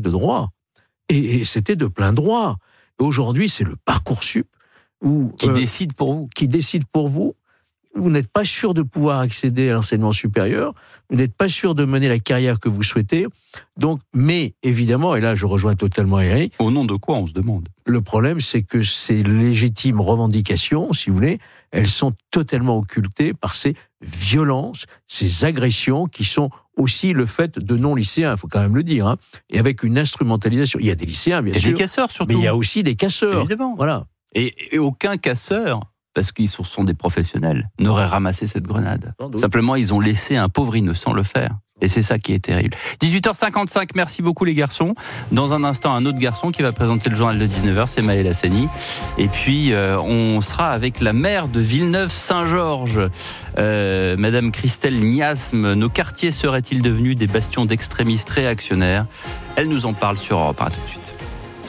de droit. Et c'était de plein droit. Et aujourd'hui, c'est le Parcoursup qui décide pour vous. Qui décide pour vous. Vous n'êtes pas sûr de pouvoir accéder à l'enseignement supérieur, vous n'êtes pas sûr de mener la carrière que vous souhaitez. Donc, mais évidemment, et là je rejoins totalement Eric. Au nom de quoi, on se demande ? Le problème, c'est que ces légitimes revendications, si vous voulez, elles sont totalement occultées par ces violences, ces agressions qui sont aussi le fait de non-lycéens, il faut quand même le dire, hein, et avec une instrumentalisation. Il y a des lycéens, bien sûr. Et des casseurs surtout. Mais il y a aussi des casseurs. Évidemment. Voilà. Et aucun casseur, parce qu'ils sont des professionnels, n'aurait ramassé cette grenade. Simplement, ils ont laissé un pauvre innocent le faire. Et c'est ça qui est terrible. 18h55, merci beaucoup les garçons. Dans un instant, un autre garçon qui va présenter le journal de 19h, c'est Maël Hassani. Et puis, on sera avec la maire de Villeneuve-Saint-Georges, Madame Christelle Niasme. Nos quartiers seraient-ils devenus des bastions d'extrémistes réactionnaires ? Elle nous en parle sur Europe 1 tout de suite.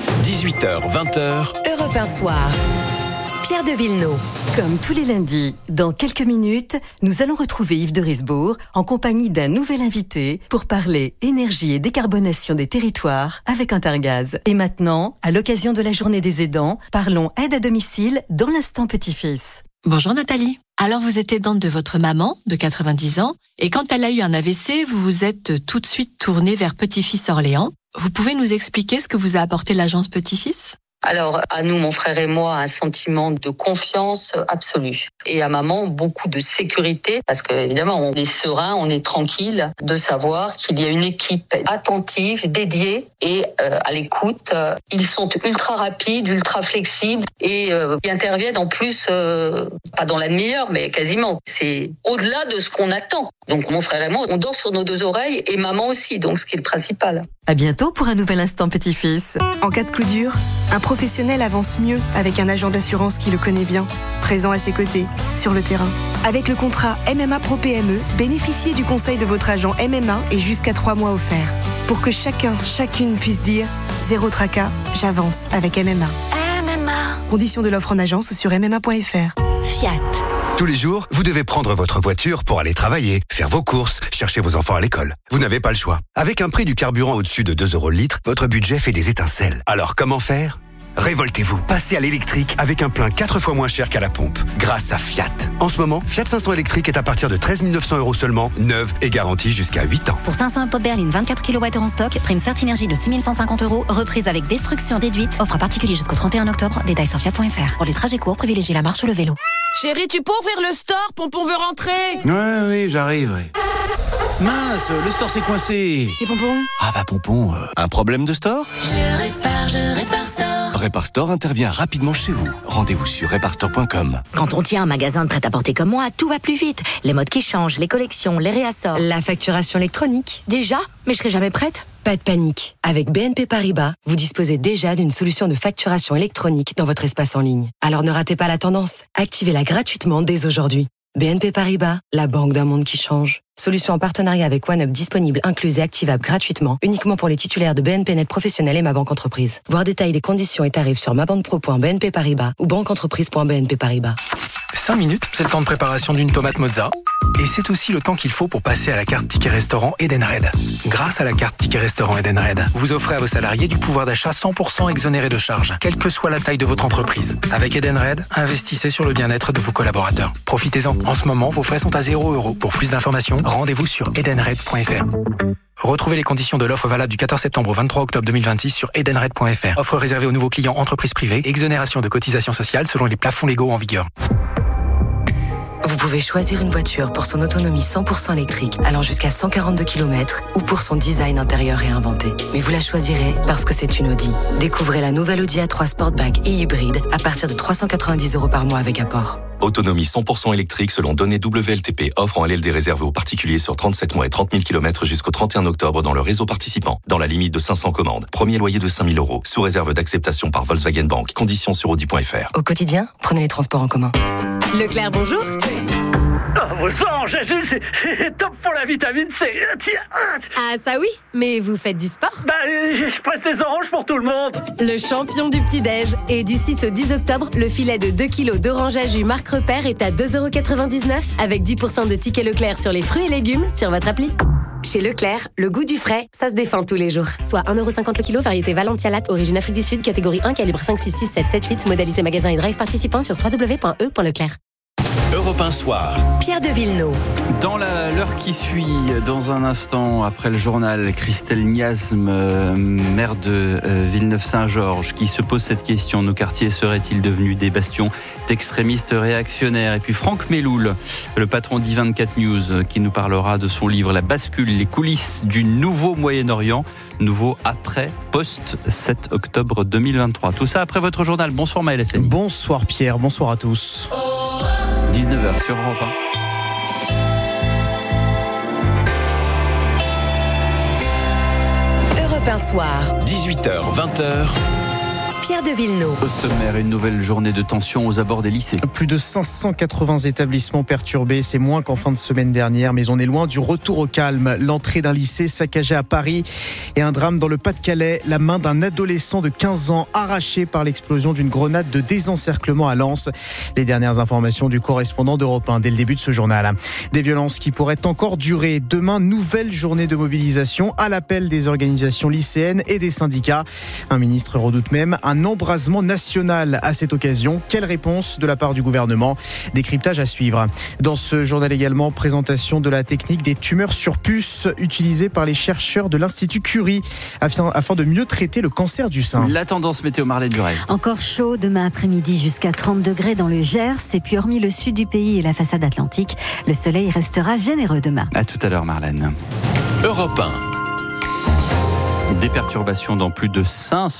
18h, 20h. Europe 1 Soir. Pierre de Villeneuve. Comme tous les lundis, dans quelques minutes, nous allons retrouver Yves de Risbourg en compagnie d'un nouvel invité pour parler énergie et décarbonation des territoires avec Intergaz. Et maintenant, à l'occasion de la journée des aidants, parlons aide à domicile dans l'instant petit-fils. Bonjour Nathalie. Alors vous êtes aidante de votre maman, de 90 ans, et quand elle a eu un AVC, vous vous êtes tout de suite tournée vers Petit-Fils Orléans. Vous pouvez nous expliquer ce que vous a apporté l'agence Petit-Fils ? Alors, à nous, mon frère et moi, un sentiment de confiance absolue. Et à maman, beaucoup de sécurité, parce qu'évidemment, on est serein, on est tranquille de savoir qu'il y a une équipe attentive, dédiée et à l'écoute. Ils sont ultra rapides, ultra flexibles et ils interviennent en plus, pas dans la demi-heure, mais quasiment. C'est au-delà de ce qu'on attend. Donc, mon frère et moi, on dort sur nos deux oreilles et maman aussi, donc ce qui est le principal. À bientôt pour un nouvel instant petit-fils. En cas de coup dur, un professionnel avance mieux avec un agent d'assurance qui le connaît bien, présent à ses côtés, sur le terrain. Avec le contrat MMA Pro PME, bénéficiez du conseil de votre agent MMA et jusqu'à 3 mois offerts. Pour que chacune puisse dire « Zéro tracas, j'avance avec MMA ». Conditions de l'offre en agence sur mma.fr. Fiat. Tous les jours, vous devez prendre votre voiture pour aller travailler, faire vos courses, chercher vos enfants à l'école. Vous n'avez pas le choix. Avec un prix du carburant au-dessus de 2 € le litre, votre budget fait des étincelles. Alors comment faire ? Révoltez-vous. Passez à l'électrique avec un plein 4 fois moins cher qu'à la pompe, grâce à Fiat. En ce moment, Fiat 500 électrique est à partir de 13 900 € seulement, neuve et garantie jusqu'à 8 ans. Pour 500 pop berline 24 kWh en stock, prime Certinergie de 6 150 €, reprise avec destruction déduite, offre à particulier jusqu'au 31 octobre, détails sur fiat.fr. Pour les trajets courts, privilégiez la marche ou le vélo. Chérie, tu peux ouvrir le store, Pompon veut rentrer. Oui, j'arrive, oui. Mince, le store s'est coincé. Et Pompon ? Ah bah Pompon, Un problème de store ? Je répare store. Répar Store intervient rapidement chez vous. Rendez-vous sur reparstore.com. Quand on tient un magasin de prêt-à-porter comme moi, tout va plus vite. Les modes qui changent, les collections, les réassorts. La facturation électronique. Déjà ? Mais je serai jamais prête. Pas de panique. Avec BNP Paribas, vous disposez déjà d'une solution de facturation électronique dans votre espace en ligne. Alors ne ratez pas la tendance. Activez-la gratuitement dès aujourd'hui. BNP Paribas, la banque d'un monde qui change. Solution en partenariat avec OneUp disponible, incluse et activable gratuitement, uniquement pour les titulaires de BNP Net Professionnel et Ma Banque Entreprise. Voir détails des conditions et tarifs sur mabanquepro.bnp Paribas ou banqueentreprise.bnp Paribas. 5 minutes, c'est le temps de préparation d'une tomate mozza. Et c'est aussi le temps qu'il faut pour passer à la carte Ticket Restaurant Edenred. Grâce à la carte Ticket Restaurant Edenred, vous offrez à vos salariés du pouvoir d'achat 100% exonéré de charges, quelle que soit la taille de votre entreprise. Avec Edenred, investissez sur le bien-être de vos collaborateurs. Profitez-en. En ce moment, vos frais sont à 0 €. Pour plus d'informations, rendez-vous sur edenred.fr. Retrouvez les conditions de l'offre valable du 14 septembre au 23 octobre 2026 sur edenred.fr. Offre réservée aux nouveaux clients entreprises privées. Exonération de cotisations sociales selon les plafonds légaux en vigueur. Vous pouvez choisir une voiture pour son autonomie 100% électrique, allant jusqu'à 142 km, ou pour son design intérieur réinventé. Mais vous la choisirez parce que c'est une Audi. Découvrez la nouvelle Audi A3 Sportback et hybride à partir de 390 € par mois avec apport. Autonomie 100% électrique selon données WLTP. Offre en LLD réservée aux particuliers sur 37 mois et 30 000 km jusqu'au 31 octobre dans le réseau participant. Dans la limite de 500 commandes. Premier loyer de 5 000 €. Sous réserve d'acceptation par Volkswagen Bank. Conditions sur Audi.fr. Au quotidien, prenez les transports en commun. Leclerc, bonjour. Vos oranges Agile, c'est top pour la vitamine C. Ah ça oui, mais vous faites du sport ? Je presse des oranges pour tout le monde. Le champion du petit-déj. Et du 6 au 10 octobre, le filet de 2 kg d'orange à jus marque Repère est à 2,99 € avec 10% de tickets Leclerc sur les fruits et légumes sur votre appli. Chez Leclerc, le goût du frais, ça se défend tous les jours. Soit 1,50€ le kilo, variété Valentia Latte, origine Afrique du Sud, catégorie 1, calibre 5, 6, 6, 7, 7, 8, modalité magasin et drive participant sur www.e.leclerc. Europe 1 Soir. Pierre de Villeneuve. Dans l'heure qui suit, dans un instant, après le journal, Christelle Miasme, maire de Villeneuve-Saint-Georges, qui se pose cette question. Nos quartiers seraient-ils devenus des bastions d'extrémistes réactionnaires? Et puis Franck Meloul, le patron d'I24 News, qui nous parlera de son livre La bascule, les coulisses du nouveau Moyen-Orient, nouveau après, post-7 octobre 2023. Tout ça après votre journal. Bonsoir Maël Hassani. Bonsoir Pierre, bonsoir à tous. 19h sur Europe 1. Europe 1 Soir. 18h, 20h. Pierre de Villeneuve. Au sommaire, une nouvelle journée de tension aux abords des lycées. Plus de 580 établissements perturbés, c'est moins qu'en fin de semaine dernière, mais on est loin du retour au calme. L'entrée d'un lycée saccagé à Paris et un drame dans le Pas-de-Calais. La main d'un adolescent de 15 ans arrachée par l'explosion d'une grenade de désencerclement à Lens. Les dernières informations du correspondant d'Europe 1 dès le début de ce journal. Des violences qui pourraient encore durer. Demain, nouvelle journée de mobilisation à l'appel des organisations lycéennes et des syndicats. Un ministre redoute même un embrasement national à cette occasion. Quelle réponse de la part du gouvernement? Décryptage à suivre. Dans ce journal également, présentation de la technique des tumeurs sur puce utilisée par les chercheurs de l'Institut Curie afin de mieux traiter le cancer du sein. La tendance météo, Marlène Durel. Encore chaud demain après-midi jusqu'à 30 degrés dans le Gers. Et puis hormis le sud du pays et la façade atlantique, le soleil restera généreux demain. À tout à l'heure Marlène. Europe 1. Des perturbations dans plus de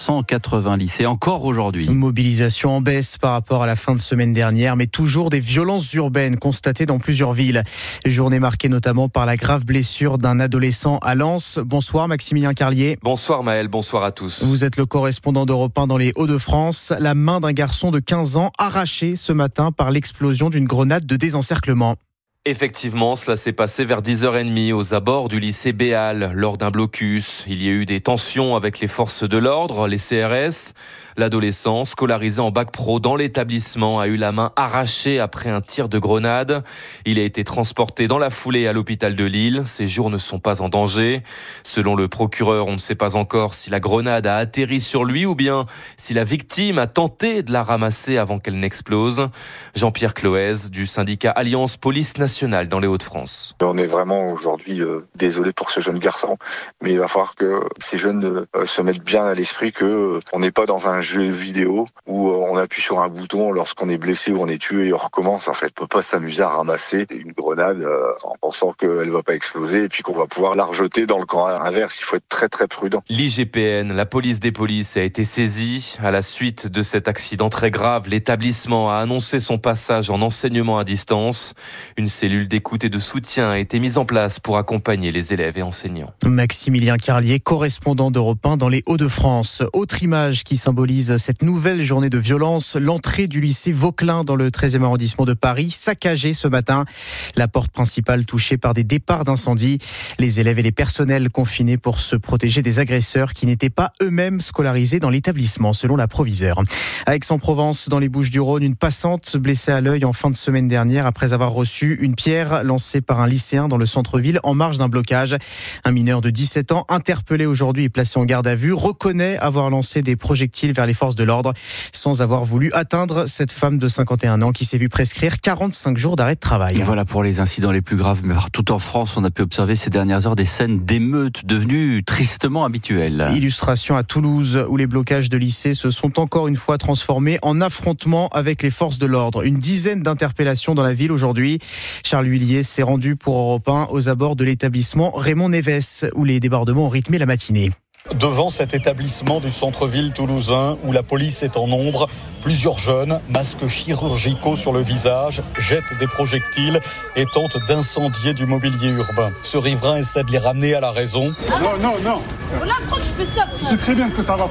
580 lycées encore aujourd'hui. Mobilisation en baisse par rapport à la fin de semaine dernière, mais toujours des violences urbaines constatées dans plusieurs villes. Journée marquée notamment par la grave blessure d'un adolescent à Lens. Bonsoir Maximilien Carlier. Bonsoir Maël, bonsoir à tous. Vous êtes le correspondant d'Europe 1 dans les Hauts-de-France. La main d'un garçon de 15 ans arrachée ce matin par l'explosion d'une grenade de désencerclement. Effectivement, cela s'est passé vers 10h30 aux abords du lycée Béal lors d'un blocus. Il y a eu des tensions avec les forces de l'ordre, les CRS. L'adolescent, scolarisé en bac pro dans l'établissement, a eu la main arrachée après un tir de grenade. Il a été transporté dans la foulée à l'hôpital de Lille. Ses jours ne sont pas en danger. Selon le procureur, on ne sait pas encore si la grenade a atterri sur lui ou bien si la victime a tenté de la ramasser avant qu'elle n'explose. Jean-Pierre Cloez du syndicat Alliance Police Nationale dans les Hauts-de-France. On est vraiment aujourd'hui désolé pour ce jeune garçon, mais il va falloir que ces jeunes se mettent bien à l'esprit que on n'est pas dans un jeu vidéo où on appuie sur un bouton lorsqu'on est blessé ou on est tué et on recommence. En fait, on peut pas s'amuser à ramasser une grenade en pensant qu'elle va pas exploser et puis qu'on va pouvoir la rejeter dans le camp inverse. Il faut être très très prudent. L'IGPN, la police des polices, a été saisie. À la suite de cet accident très grave, l'établissement a annoncé son passage en enseignement à distance. Une cellule d'écoute et de soutien a été mise en place pour accompagner les élèves et enseignants. Maximilien Carlier, correspondant d'Europe 1 dans les Hauts-de-France. Autre image qui symbolise cette nouvelle journée de violence, l'entrée du lycée Vauquelin dans le 13e arrondissement de Paris, saccagée ce matin. La porte principale touchée par des départs d'incendie. Les élèves et les personnels confinés pour se protéger des agresseurs qui n'étaient pas eux-mêmes scolarisés dans l'établissement, selon la proviseure. À Aix-en-Provence, dans les Bouches-du-Rhône, une passante blessée à l'œil en fin de semaine dernière après avoir reçu une pierre lancée par un lycéen dans le centre-ville en marge d'un blocage. Un mineur de 17 ans, interpellé aujourd'hui et placé en garde à vue, reconnaît avoir lancé des projectiles vers les forces de l'ordre sans avoir voulu atteindre cette femme de 51 ans qui s'est vue prescrire 45 jours d'arrêt de travail. Et voilà pour les incidents les plus graves. Mais partout en France, on a pu observer ces dernières heures des scènes d'émeutes devenues tristement habituelles. Illustration à Toulouse où les blocages de lycées se sont encore une fois transformés en affrontements avec les forces de l'ordre. Une dizaine d'interpellations dans la ville aujourd'hui. Charles Huillier s'est rendu pour Europe 1 aux abords de l'établissement Raymond Neves où les débordements ont rythmé la matinée. Devant cet établissement du centre-ville toulousain où la police est en nombre, plusieurs jeunes, masques chirurgicaux sur le visage, jettent des projectiles et tentent d'incendier du mobilier urbain. Ce riverain essaie de les ramener à la raison. Non. Voilà pourquoi je fais ça, frère. Je sais très bien ce que ça va faire.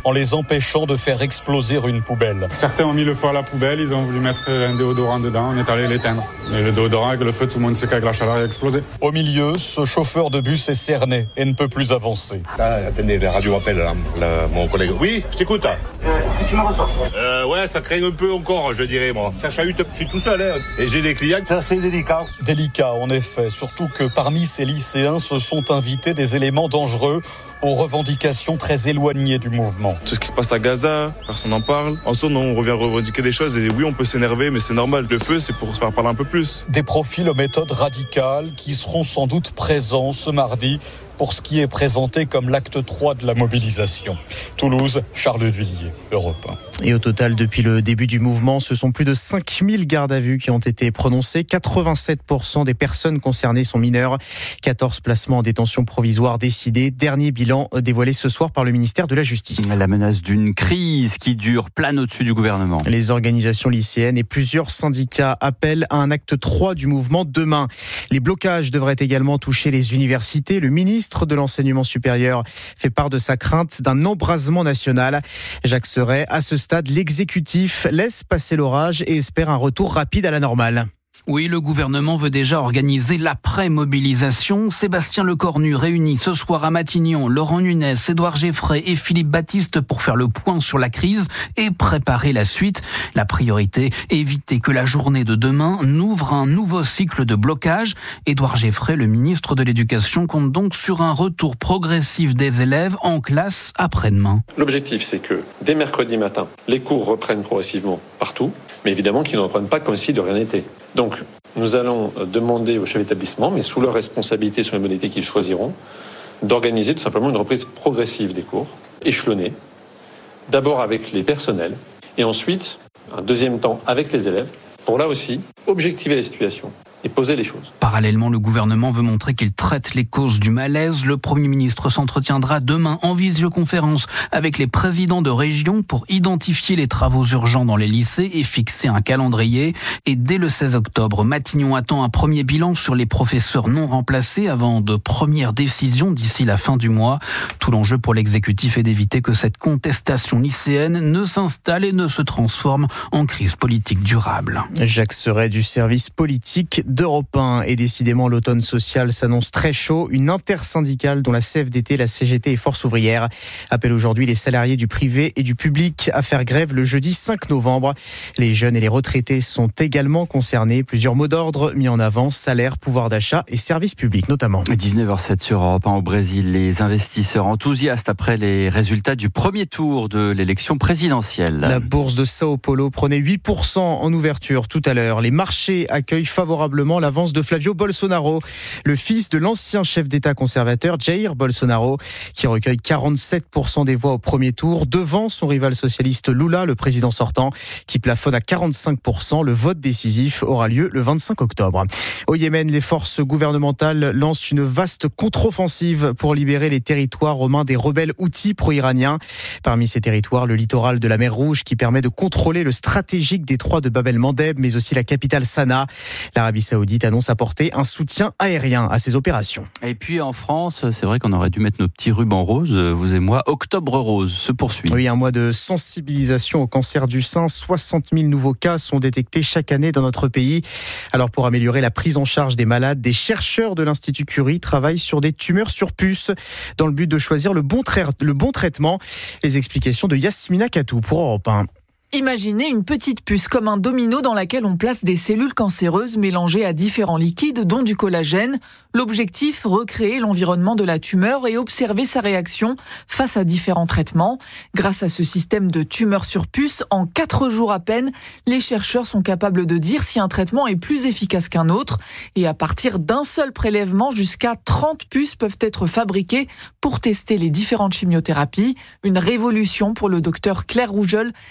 en les empêchant de faire exploser une poubelle. Certains ont mis le feu à la poubelle, ils ont voulu mettre un déodorant dedans, on est allé l'éteindre. Et le déodorant avec le feu, tout le monde sait qu'avec la chaleur, il a explosé. Au milieu, ce chauffeur de bus est cerné et ne peut plus avancer. Attendez, la radio appelle mon collègue. Oui, je t'écoute. Tu me ressors. Ouais, ça craint un peu encore, je dirais, moi. Ça chahute, je suis tout seul, hein. Et j'ai des clients, c'est assez délicat. Délicat, en effet, surtout que parmi ces lycéens se sont invités des éléments dangereux aux revendications très éloignées du mouvement. Tout ce qui se passe à Gaza, personne n'en parle. En soi, on revient revendiquer des choses et oui, on peut s'énerver, mais c'est normal. Le feu, c'est pour se faire parler un peu plus. Des profils aux méthodes radicales qui seront sans doute présents ce mardi pour ce qui est présenté comme l'acte 3 de la mobilisation. Toulouse, Charles Duillier, Europe 1. Et au total, depuis le début du mouvement, ce sont plus de 5000 gardes à vue qui ont été prononcés. 87% des personnes concernées sont mineures. 14 placements en détention provisoire décidés. Dernier bilan dévoilé ce soir par le ministère de la Justice. La menace d'une crise qui dure plane au-dessus du gouvernement. Les organisations lycéennes et plusieurs syndicats appellent à un acte 3 du mouvement demain. Les blocages devraient également toucher les universités. Le ministre de l'enseignement supérieur fait part de sa crainte d'un embrasement national. Jacques Serret, à ce stade, l'exécutif laisse passer l'orage et espère un retour rapide à la normale. Oui, le gouvernement veut déjà organiser l'après-mobilisation. Sébastien Lecornu réunit ce soir à Matignon Laurent Nunez, Édouard Geffray et Philippe Baptiste pour faire le point sur la crise et préparer la suite. La priorité, éviter que la journée de demain n'ouvre un nouveau cycle de blocage. Édouard Geffray, le ministre de l'Éducation, compte donc sur un retour progressif des élèves en classe après-demain. L'objectif, c'est que dès mercredi matin, les cours reprennent progressivement partout, mais évidemment qu'ils ne reprennent pas comme si de rien n'était. Donc, nous allons demander aux chefs d'établissement, mais sous leur responsabilité, sur les modalités qu'ils choisiront, d'organiser tout simplement une reprise progressive des cours, échelonnée, d'abord avec les personnels, et ensuite, un deuxième temps avec les élèves, pour là aussi, objectiver la situation et poser les choses. Parallèlement, le gouvernement veut montrer qu'il traite les causes du malaise. Le Premier ministre s'entretiendra demain en visioconférence avec les présidents de région pour identifier les travaux urgents dans les lycées et fixer un calendrier. Et dès le 16 octobre, Matignon attend un premier bilan sur les professeurs non remplacés avant de premières décisions d'ici la fin du mois. Tout l'enjeu pour l'exécutif est d'éviter que cette contestation lycéenne ne s'installe et ne se transforme en crise politique durable. Jacques Serret du service politique d'Europe 1. Et décidément, l'automne social s'annonce très chaud. Une intersyndicale dont la CFDT, la CGT et Force ouvrière appelle aujourd'hui les salariés du privé et du public à faire grève le jeudi 5 novembre. Les jeunes et les retraités sont également concernés. Plusieurs mots d'ordre mis en avant, salaire, pouvoir d'achat et services publics notamment. 19h07 sur Europe 1 au Brésil. Les investisseurs enthousiastes après les résultats du premier tour de l'élection présidentielle. La bourse de Sao Paulo prenait 8% en ouverture tout à l'heure. Les marchés accueillent favorablement l'avance de Flavio Bolsonaro, le fils de l'ancien chef d'État conservateur Jair Bolsonaro, qui recueille 47% des voix au premier tour, devant son rival socialiste Lula, le président sortant, qui plafonne à 45%. Le vote décisif aura lieu le 25 octobre. Au Yémen, les forces gouvernementales lancent une vaste contre-offensive pour libérer les territoires aux mains des rebelles houthis pro-iraniens. Parmi ces territoires, le littoral de la mer Rouge, qui permet de contrôler le stratégique détroit de Bab el-Mandeb, mais aussi la capitale Sanaa. L'Arabie Saoudite annonce apporter un soutien aérien à ces opérations. Et puis en France, c'est vrai qu'on aurait dû mettre nos petits rubans roses, vous et moi. Octobre rose se poursuit. Oui, un mois de sensibilisation au cancer du sein. 60 000 nouveaux cas sont détectés chaque année dans notre pays. Alors pour améliorer la prise en charge des malades, des chercheurs de l'Institut Curie travaillent sur des tumeurs sur puce dans le but de choisir le bon traitement. Les explications de Yasmina Katou pour Europe 1. Imaginez une petite puce comme un domino dans laquelle on place des cellules cancéreuses mélangées à différents liquides, dont du collagène. L'objectif, recréer l'environnement de la tumeur et observer sa réaction face à différents traitements. Grâce à ce système de tumeur sur puce, en 4 jours à peine, les chercheurs sont capables de dire si un traitement est plus efficace qu'un autre. Et à partir d'un seul prélèvement, jusqu'à 30 puces peuvent être fabriquées pour tester les différentes chimiothérapies. Une révolution pour le docteur Claire Rougeol, directeur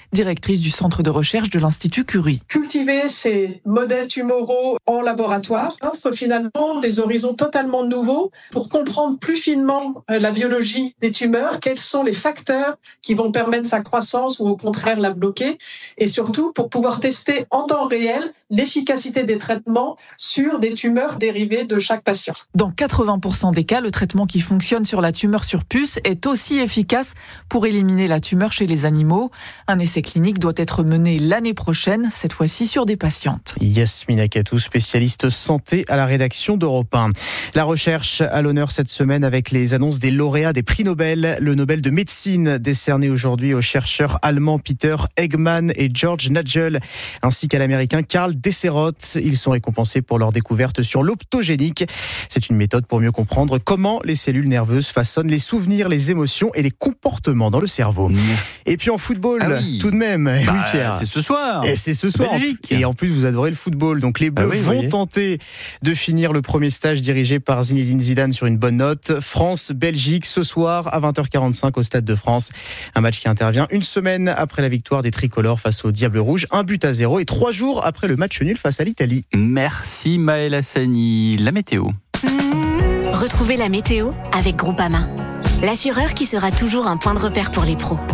directrice du centre de recherche de l'Institut Curie. Cultiver ces modèles tumoraux en laboratoire offre finalement des horizons totalement nouveaux pour comprendre plus finement la biologie des tumeurs, quels sont les facteurs qui vont permettre sa croissance ou au contraire la bloquer, et surtout pour pouvoir tester en temps réel l'efficacité des traitements sur des tumeurs dérivées de chaque patient. Dans 80% des cas, le traitement qui fonctionne sur la tumeur sur puce est aussi efficace pour éliminer la tumeur chez les animaux. Un essai clinique doit être mené l'année prochaine, cette fois-ci sur des patientes. Yasmina Katou, spécialiste santé à la rédaction d'Europe 1. La recherche à l'honneur cette semaine avec les annonces des lauréats des prix Nobel. Le Nobel de médecine décerné aujourd'hui aux chercheurs allemands Peter Eggman et George Nagel, ainsi qu'à l'américain Karl Desserot. Ils sont récompensés pour leur découverte sur l'optogénique. C'est une méthode pour mieux comprendre comment les cellules nerveuses façonnent les souvenirs, les émotions et les comportements dans le cerveau. Et puis en football, tout de même, oui Pierre. C'est ce soir. Et c'est ce soir. Belgique. Et en plus, vous adorez le football. Donc les Bleus vont tenter de finir le premier stage dirigé par Zinedine Zidane sur une bonne note. France-Belgique ce soir à 20h45 au Stade de France. Un match qui intervient une semaine après la victoire des tricolores face aux Diables Rouges. 1-0 et 3 jours après le match nul face à l'Italie. Merci Maël Hassani. La météo. Retrouvez la météo avec Groupama, l'assureur qui sera toujours un point de repère pour les pros.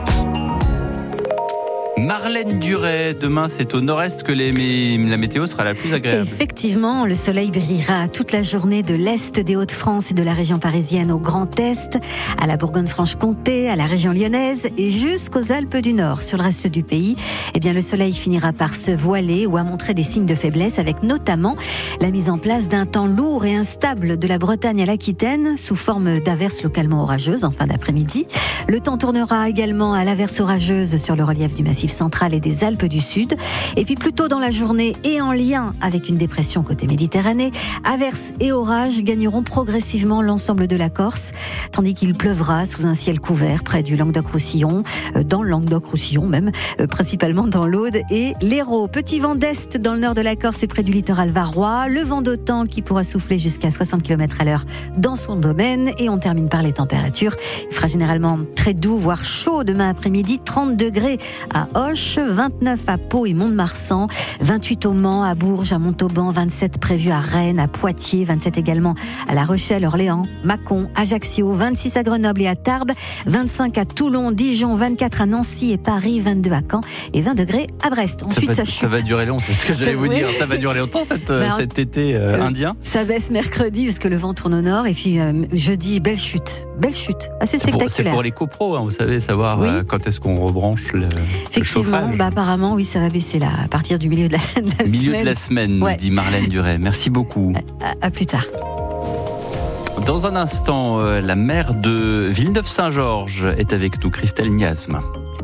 Marlène Duret, demain c'est au nord-est que la météo sera la plus agréable. Effectivement, le soleil brillera toute la journée de l'est des Hauts-de-France et de la région parisienne au Grand Est, à la Bourgogne-Franche-Comté, à la région lyonnaise et jusqu'aux Alpes du Nord. Sur le reste du pays, le soleil finira par se voiler ou à montrer des signes de faiblesse, avec notamment la mise en place d'un temps lourd et instable de la Bretagne à l'Aquitaine sous forme d'averses localement orageuses en fin d'après-midi. Le temps tournera également à l'averse orageuse sur le relief du Massif central et des Alpes du Sud. Et puis plus tôt dans la journée et en lien avec une dépression côté Méditerranée, averses et orages gagneront progressivement l'ensemble de la Corse, tandis qu'il pleuvra sous un ciel couvert près du Languedoc-Roussillon, dans le Languedoc-Roussillon même, principalement dans l'Aude et l'Hérault. Petit vent d'est dans le nord de la Corse et près du littoral varois, le vent d'OTAN qui pourra souffler jusqu'à 60 km/h dans son domaine. Et on termine par les températures. Il fera généralement très doux, voire chaud demain après-midi, 30 degrés à Auch, 29 à Pau et Mont-de-Marsan, 28 au Mans, à Bourges, à Montauban, 27 prévus à Rennes, à Poitiers, 27 également à La Rochelle, Orléans, Mâcon, Ajaccio, 26 à Grenoble et à Tarbes, 25 à Toulon, Dijon, 24 à Nancy et Paris, 22 à Caen et 20 degrés à Brest. Ensuite, ça chute. Ça va durer longtemps, c'est ce que j'allais vous dire. Ça va durer longtemps cet été indien. Ça baisse mercredi parce que le vent tourne au nord et puis jeudi, belle chute, assez spectaculaire. C'est pour les copros, vous savez, savoir quand est-ce qu'on rebranche le Effectivement, apparemment, oui, ça va baisser là, à partir du milieu de la semaine. Milieu de la semaine, nous dit Marlène Duret. Merci beaucoup. À plus tard. Dans un instant, la maire de Villeneuve-Saint-Georges est avec nous, Christelle Miasme.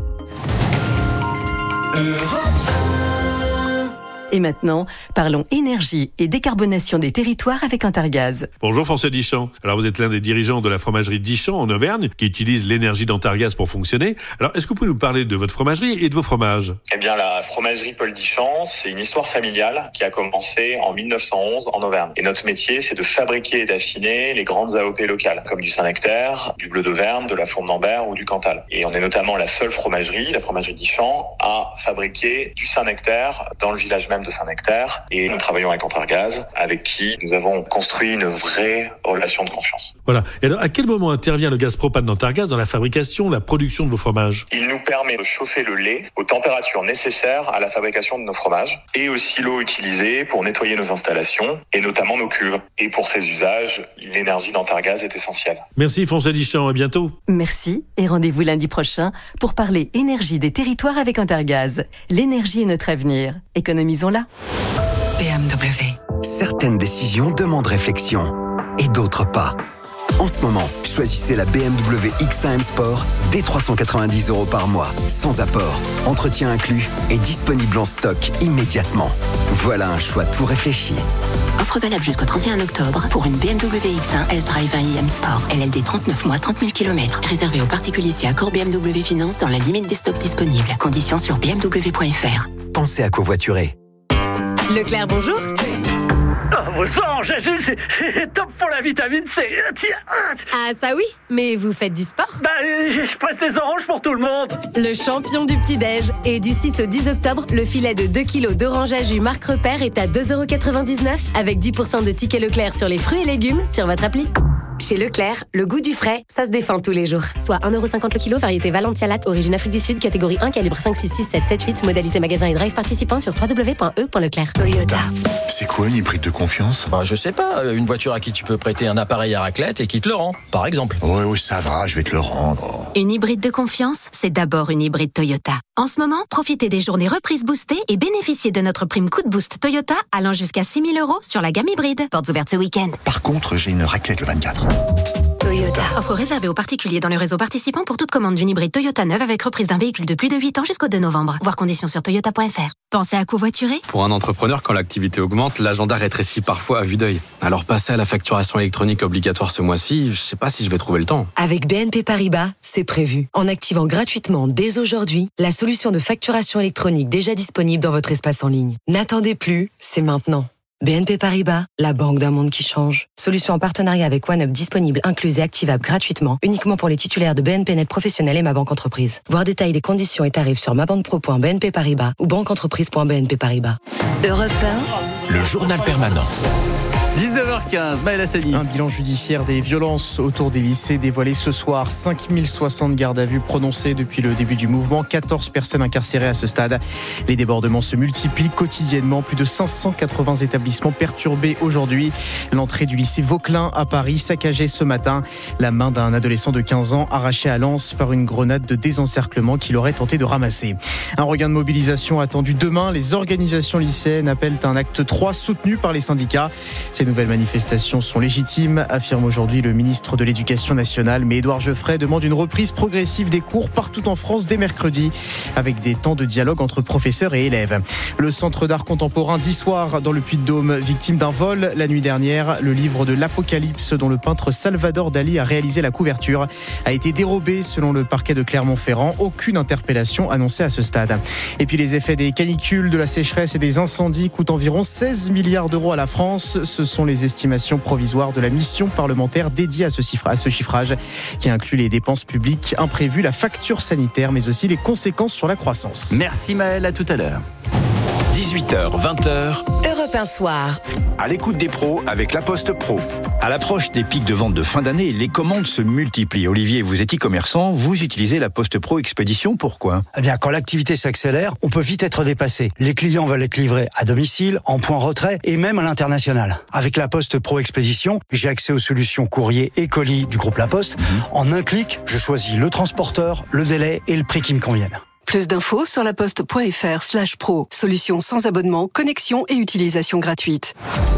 Et maintenant, parlons énergie et décarbonation des territoires avec Antargaz. Bonjour François Dichand. Alors vous êtes l'un des dirigeants de la fromagerie Dichand en Auvergne qui utilise l'énergie d'Antargaz pour fonctionner. Alors est-ce que vous pouvez nous parler de votre fromagerie et de vos fromages ? Eh bien la fromagerie Paul Dichand, c'est une histoire familiale qui a commencé en 1911 en Auvergne. Et notre métier, c'est de fabriquer et d'affiner les grandes AOP locales, comme du Saint-Nectaire, du Bleu d'Auvergne, de la Fourme d'Ambert ou du Cantal. Et on est notamment la seule fromagerie, la fromagerie Dichand, à fabriquer du Saint-Nectaire dans le village même de Saint-Nectaire, et nous travaillons avec Antargaz, avec qui nous avons construit une vraie relation de confiance. Voilà. Et alors, à quel moment intervient le gaz propane d'Antargaz dans la fabrication, la production de vos fromages ? Il nous permet de chauffer le lait aux températures nécessaires à la fabrication de nos fromages, et aussi l'eau utilisée pour nettoyer nos installations, et notamment nos cuves. Et pour ces usages, l'énergie d'Antargaz est essentielle. Merci François Dichand, à bientôt. Merci, et rendez-vous lundi prochain pour parler énergie des territoires avec Antargaz. L'énergie est notre avenir. Économisons-la. BMW. Certaines décisions demandent réflexion et d'autres pas. En ce moment, choisissez la BMW X1 M Sport dès 390 € par mois, sans apport, entretien inclus et disponible en stock immédiatement. Voilà un choix tout réfléchi. Offre valable jusqu'au 31 octobre pour une BMW X1 S-Drive 1 iM Sport. LLD 39 mois, 30 000 km. Réservé aux particuliers si accord BMW Finance dans la limite des stocks disponibles. Conditions sur bmw.fr. Pensez à covoiturer. Leclerc, bonjour. Vos anges, oranges à jus, c'est top pour la vitamine C. Ah ça oui, mais vous faites du sport? Je presse des oranges pour tout le monde. Le champion du petit-déj. Et du 6 au 10 octobre, le filet de 2 kilos d'oranges à jus marque Repère est à 2,99€ avec 10% de tickets Leclerc sur les fruits et légumes sur votre appli. Chez Leclerc, le goût du frais, ça se défend tous les jours. Soit 1,50€ le kilo, variété Valentia Latte, origine Afrique du Sud, catégorie 1, calibre 5, 6, 6, 7, 7, 8, modalité magasin et drive participant sur www.e.leclerc. Toyota. C'est quoi une hybride de confiance ? Je sais pas, une voiture à qui tu peux prêter un appareil à raclette et qui te le rend, par exemple. Oui, ça va, je vais te le rendre. Une hybride de confiance, c'est d'abord une hybride Toyota. En ce moment, profitez des journées reprises boostées et bénéficiez de notre prime coup de boost Toyota allant jusqu'à 6 000 € sur la gamme hybride. Portes ouvertes ce week-end. Par contre, j'ai une raclette le 24. Toyota. Offre réservée aux particuliers dans le réseau participant pour toute commande d'une hybride Toyota neuve avec reprise d'un véhicule de plus de 8 ans jusqu'au 2 novembre. Voir conditions sur toyota.fr. Pensez à covoiturer ? Pour un entrepreneur, quand l'activité augmente, l'agenda rétrécit parfois à vue d'œil. Alors passer à la facturation électronique obligatoire ce mois-ci, je sais pas si je vais trouver le temps. Avec BNP Paribas, c'est prévu. En activant gratuitement dès aujourd'hui la solution de facturation électronique déjà disponible dans votre espace en ligne. N'attendez plus, c'est maintenant. BNP Paribas, la banque d'un monde qui change. Solution en partenariat avec OneUp disponible, incluse et activable gratuitement, uniquement pour les titulaires de BNP Net Professionnel et Ma Banque Entreprise. Voir détails des conditions et tarifs sur mabanquepro.bnp Paribas ou banqueentreprise.bnp Paribas. Europe 1, le journal permanent. 19h15, Maël Hassani. Un bilan judiciaire des violences autour des lycées dévoilé ce soir. 5060 gardes à vue prononcées depuis le début du mouvement. 14 personnes incarcérées à ce stade. Les débordements se multiplient quotidiennement. Plus de 580 établissements perturbés aujourd'hui. L'entrée du lycée Vauquelin à Paris saccagée ce matin. La main d'un adolescent de 15 ans arrachée à Lens par une grenade de désencerclement qu'il aurait tenté de ramasser. Un regain de mobilisation attendu demain. Les organisations lycéennes appellent un acte 3 soutenu par les syndicats. Ces nouvelles manifestations sont légitimes, affirme aujourd'hui le ministre de l'Éducation nationale. Mais Édouard Geoffrey demande une reprise progressive des cours partout en France dès mercredi, avec des temps de dialogue entre professeurs et élèves. Le centre d'art contemporain d'Issoire dans le Puy-de-Dôme, victime d'un vol la nuit dernière. Le livre de l'Apocalypse, dont le peintre Salvador Dali a réalisé la couverture, a été dérobé selon le parquet de Clermont-Ferrand. Aucune interpellation annoncée à ce stade. Et puis les effets des canicules, de la sécheresse et des incendies coûtent environ 16 milliards d'euros à la France. Ce sont les estimations provisoires de la mission parlementaire dédiée à ce chiffrage, qui inclut les dépenses publiques imprévues, la facture sanitaire, mais aussi les conséquences sur la croissance. Merci Maël, à tout à l'heure. 18h, 20h. Europe 1 soir. À l'écoute des pros avec La Poste Pro. À l'approche des pics de vente de fin d'année, les commandes se multiplient. Olivier, vous êtes e-commerçant, vous utilisez La Poste Pro Expédition, pourquoi ? Eh bien, quand l'activité s'accélère, on peut vite être dépassé. Les clients veulent être livrés à domicile, en point retrait et même à l'international. Avec La Poste Pro Expédition, j'ai accès aux solutions courrier et colis du groupe La Poste. En un clic, je choisis le transporteur, le délai et le prix qui me conviennent. Plus d'infos sur laposte.fr/pro. Solution sans abonnement, connexion et utilisation gratuite.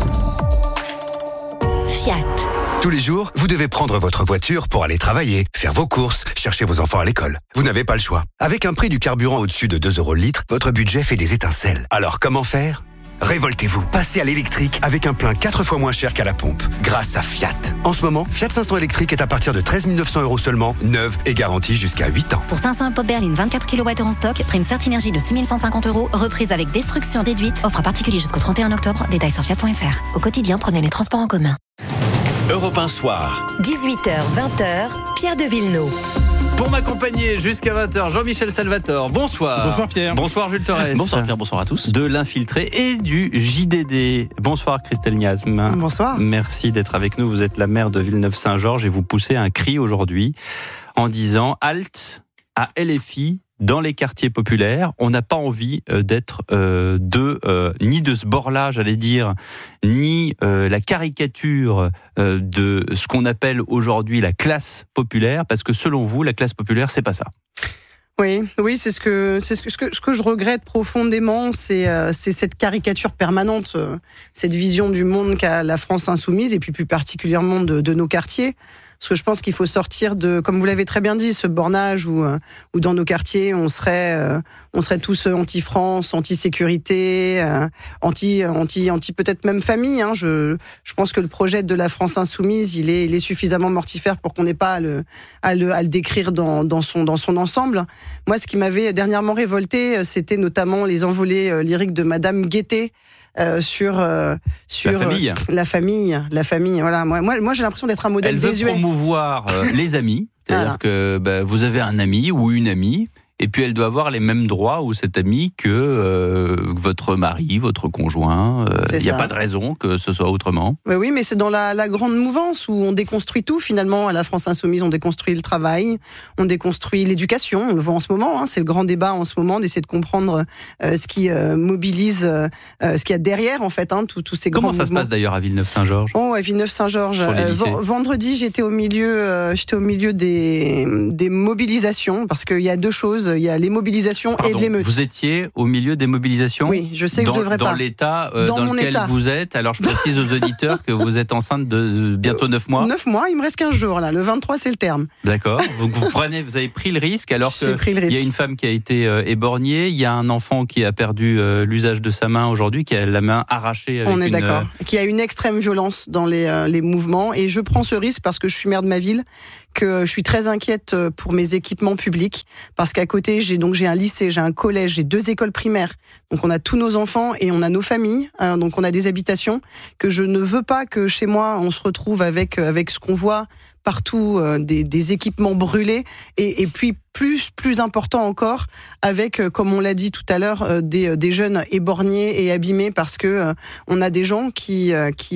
Fiat. Tous les jours, vous devez prendre votre voiture pour aller travailler, faire vos courses, chercher vos enfants à l'école. Vous n'avez pas le choix. Avec un prix du carburant au-dessus de 2 € le litre, votre budget fait des étincelles. Alors comment faire ? Révoltez-vous, passez à l'électrique avec un plein 4 fois moins cher qu'à la pompe, grâce à Fiat. En ce moment, Fiat 500 électrique est à partir de 13 900 € seulement, neuve et garantie jusqu'à 8 ans. Pour 500 pop berline 24 kWh en stock, prime Certinergie de 6 150 €, reprise avec destruction déduite, offre à particulier jusqu'au 31 octobre, détails sur fiat.fr. Au quotidien, prenez les transports en commun. Europe 1 soir. 18h, 20h, Pierre de Villeneuve. Pour m'accompagner jusqu'à 20h, Jean-Michel Salvatore. Bonsoir. Bonsoir Pierre. Bonsoir Jules Torres. Bonsoir Pierre, bonsoir à tous. De l'Infiltré et du JDD. Bonsoir Christelle Niasme. Bonsoir. Merci d'être avec nous. Vous êtes la maire de Villeneuve-Saint-Georges et vous poussez un cri aujourd'hui en disant halte à LFI dans les quartiers populaires. On n'a pas envie d'être ni de ce bord-là, j'allais dire, ni la caricature de ce qu'on appelle aujourd'hui la classe populaire, parce que selon vous, la classe populaire, c'est pas ça. Oui, c'est ce que je regrette profondément, c'est cette caricature permanente, cette vision du monde qu'a la France insoumise et puis plus particulièrement de nos quartiers. Parce que je pense qu'il faut sortir de, comme vous l'avez très bien dit, ce bornage où dans nos quartiers on serait tous anti-France, anti-sécurité, anti peut-être même famille. Hein. Je pense que le projet de la France insoumise, il est suffisamment mortifère pour qu'on n'ait pas à le décrire dans son ensemble. Moi, ce qui m'avait dernièrement révolté, c'était notamment les envolées lyriques de Madame Guettet. sur la famille. Voilà. Moi, j'ai l'impression d'être un modèle désuet. Elle veut promouvoir les amis. C'est-à-dire que vous avez un ami ou une amie. Et puis elle doit avoir les mêmes droits ou cet ami que votre mari, votre conjoint. Il n'y a pas de raison que ce soit autrement. Oui, mais c'est dans la grande mouvance où on déconstruit tout finalement. À la France Insoumise, on déconstruit le travail, on déconstruit l'éducation. On le voit en ce moment. C'est le grand débat en ce moment d'essayer de comprendre ce qui mobilise, ce qu'il y a derrière en fait. Tous ces grands mouvements. Comment ça se passe d'ailleurs à Villeneuve-Saint-Georges ? À Villeneuve-Saint-Georges. Vendredi, j'étais au milieu des mobilisations parce qu'il y a deux choses. Il y a les mobilisations et de l'émeute. Vous étiez au milieu des mobilisations ? Oui, je sais que je devrais pas. Dans l'état dans lequel vous êtes. Alors je précise aux auditeurs que vous êtes enceinte de bientôt 9 mois. 9 mois, il me reste 15 jours là. Le 23, c'est le terme. D'accord. Donc vous avez pris le risque alors qu'il y a une femme qui a été éborgnée. Il y a un enfant qui a perdu l'usage de sa main aujourd'hui, qui a la main arrachée. On est d'accord. Qui a une extrême violence dans les mouvements. Et je prends ce risque parce que je suis maire de ma ville, que je suis très inquiète pour mes équipements publics. Parce qu'à côté, j'ai un lycée, j'ai un collège, j'ai 2 écoles primaires. Donc on a tous nos enfants et on a nos familles. Donc on a des habitations que je ne veux pas que chez moi on se retrouve avec ce qu'on voit partout, des équipements brûlés et puis plus important encore avec, comme on l'a dit tout à l'heure, des jeunes éborgnés et abîmés parce que on a des gens qui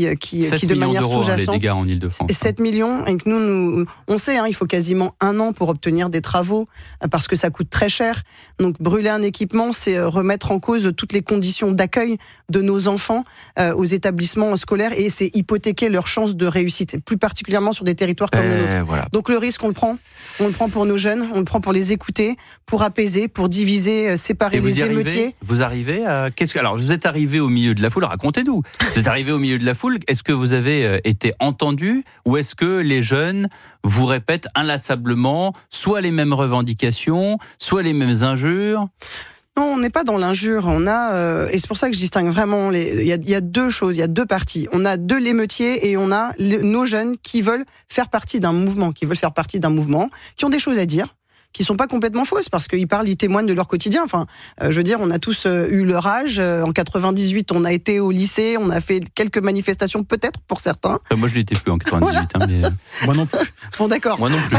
de manière sous-jacente, les dégâts en Ile-de-France. 7 millions et que nous on sait, il faut quasiment 1 an pour obtenir des travaux parce que ça coûte très cher. Donc brûler un équipement, c'est remettre en cause toutes les conditions d'accueil de nos enfants aux établissements scolaires et c'est hypothéquer leurs chances de réussite, plus particulièrement sur des territoires comme le nôtre. Voilà. Donc le risque, on le prend pour nos jeunes, on le prend pour les écouter, pour apaiser, pour diviser, séparer les émeutiers. Vous arrivez à... Alors, vous êtes arrivé au milieu de la foule, racontez-nous. Vous êtes arrivé au milieu de la foule, est-ce que vous avez été entendu ou est-ce que les jeunes vous répètent inlassablement soit les mêmes revendications, soit les mêmes injures ? Non, on n'est pas dans l'injure. On a et c'est pour ça que je distingue vraiment. Il y a 2 choses, il y a 2 parties. On a de l'émeutier et on a nos jeunes qui veulent faire partie d'un mouvement, qui ont des choses à dire, qui sont pas complètement fausses parce qu'ils ils témoignent de leur quotidien. Enfin, je veux dire, on a tous eu leur âge. En 98, on a été au lycée, on a fait quelques manifestations peut-être pour certains. Moi, je l'étais plus en 98, voilà. Mais moi non plus. Bon, d'accord. Moi non plus.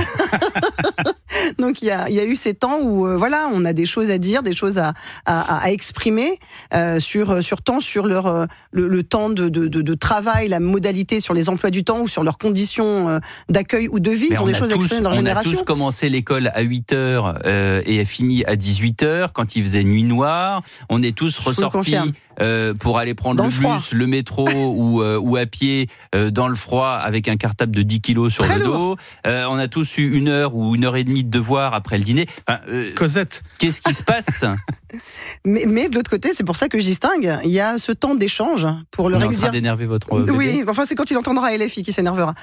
Donc il y a eu ces temps où on a des choses à dire, des choses à exprimer sur leur le temps de travail, la modalité sur les emplois du temps ou sur leurs conditions d'accueil ou de vie. Ils ont des choses à exprimer dans leur génération. On a tous commencé l'école à 8h et a fini à 18h quand il faisait nuit noire. On est tous ressortis pour aller prendre le bus, le métro ou à pied dans le froid avec un cartable de 10 kilos sur le dos. On a tous eu 1 heure ou 1 heure et demie de devoir après le dîner. Cosette, qu'est-ce qui se passe ? mais de l'autre côté, c'est pour ça que je distingue. Il y a ce temps d'échange pour leur dire. On est en train d'énerver votre bébé. Oui, enfin c'est quand il entendra LFI qui s'énervera.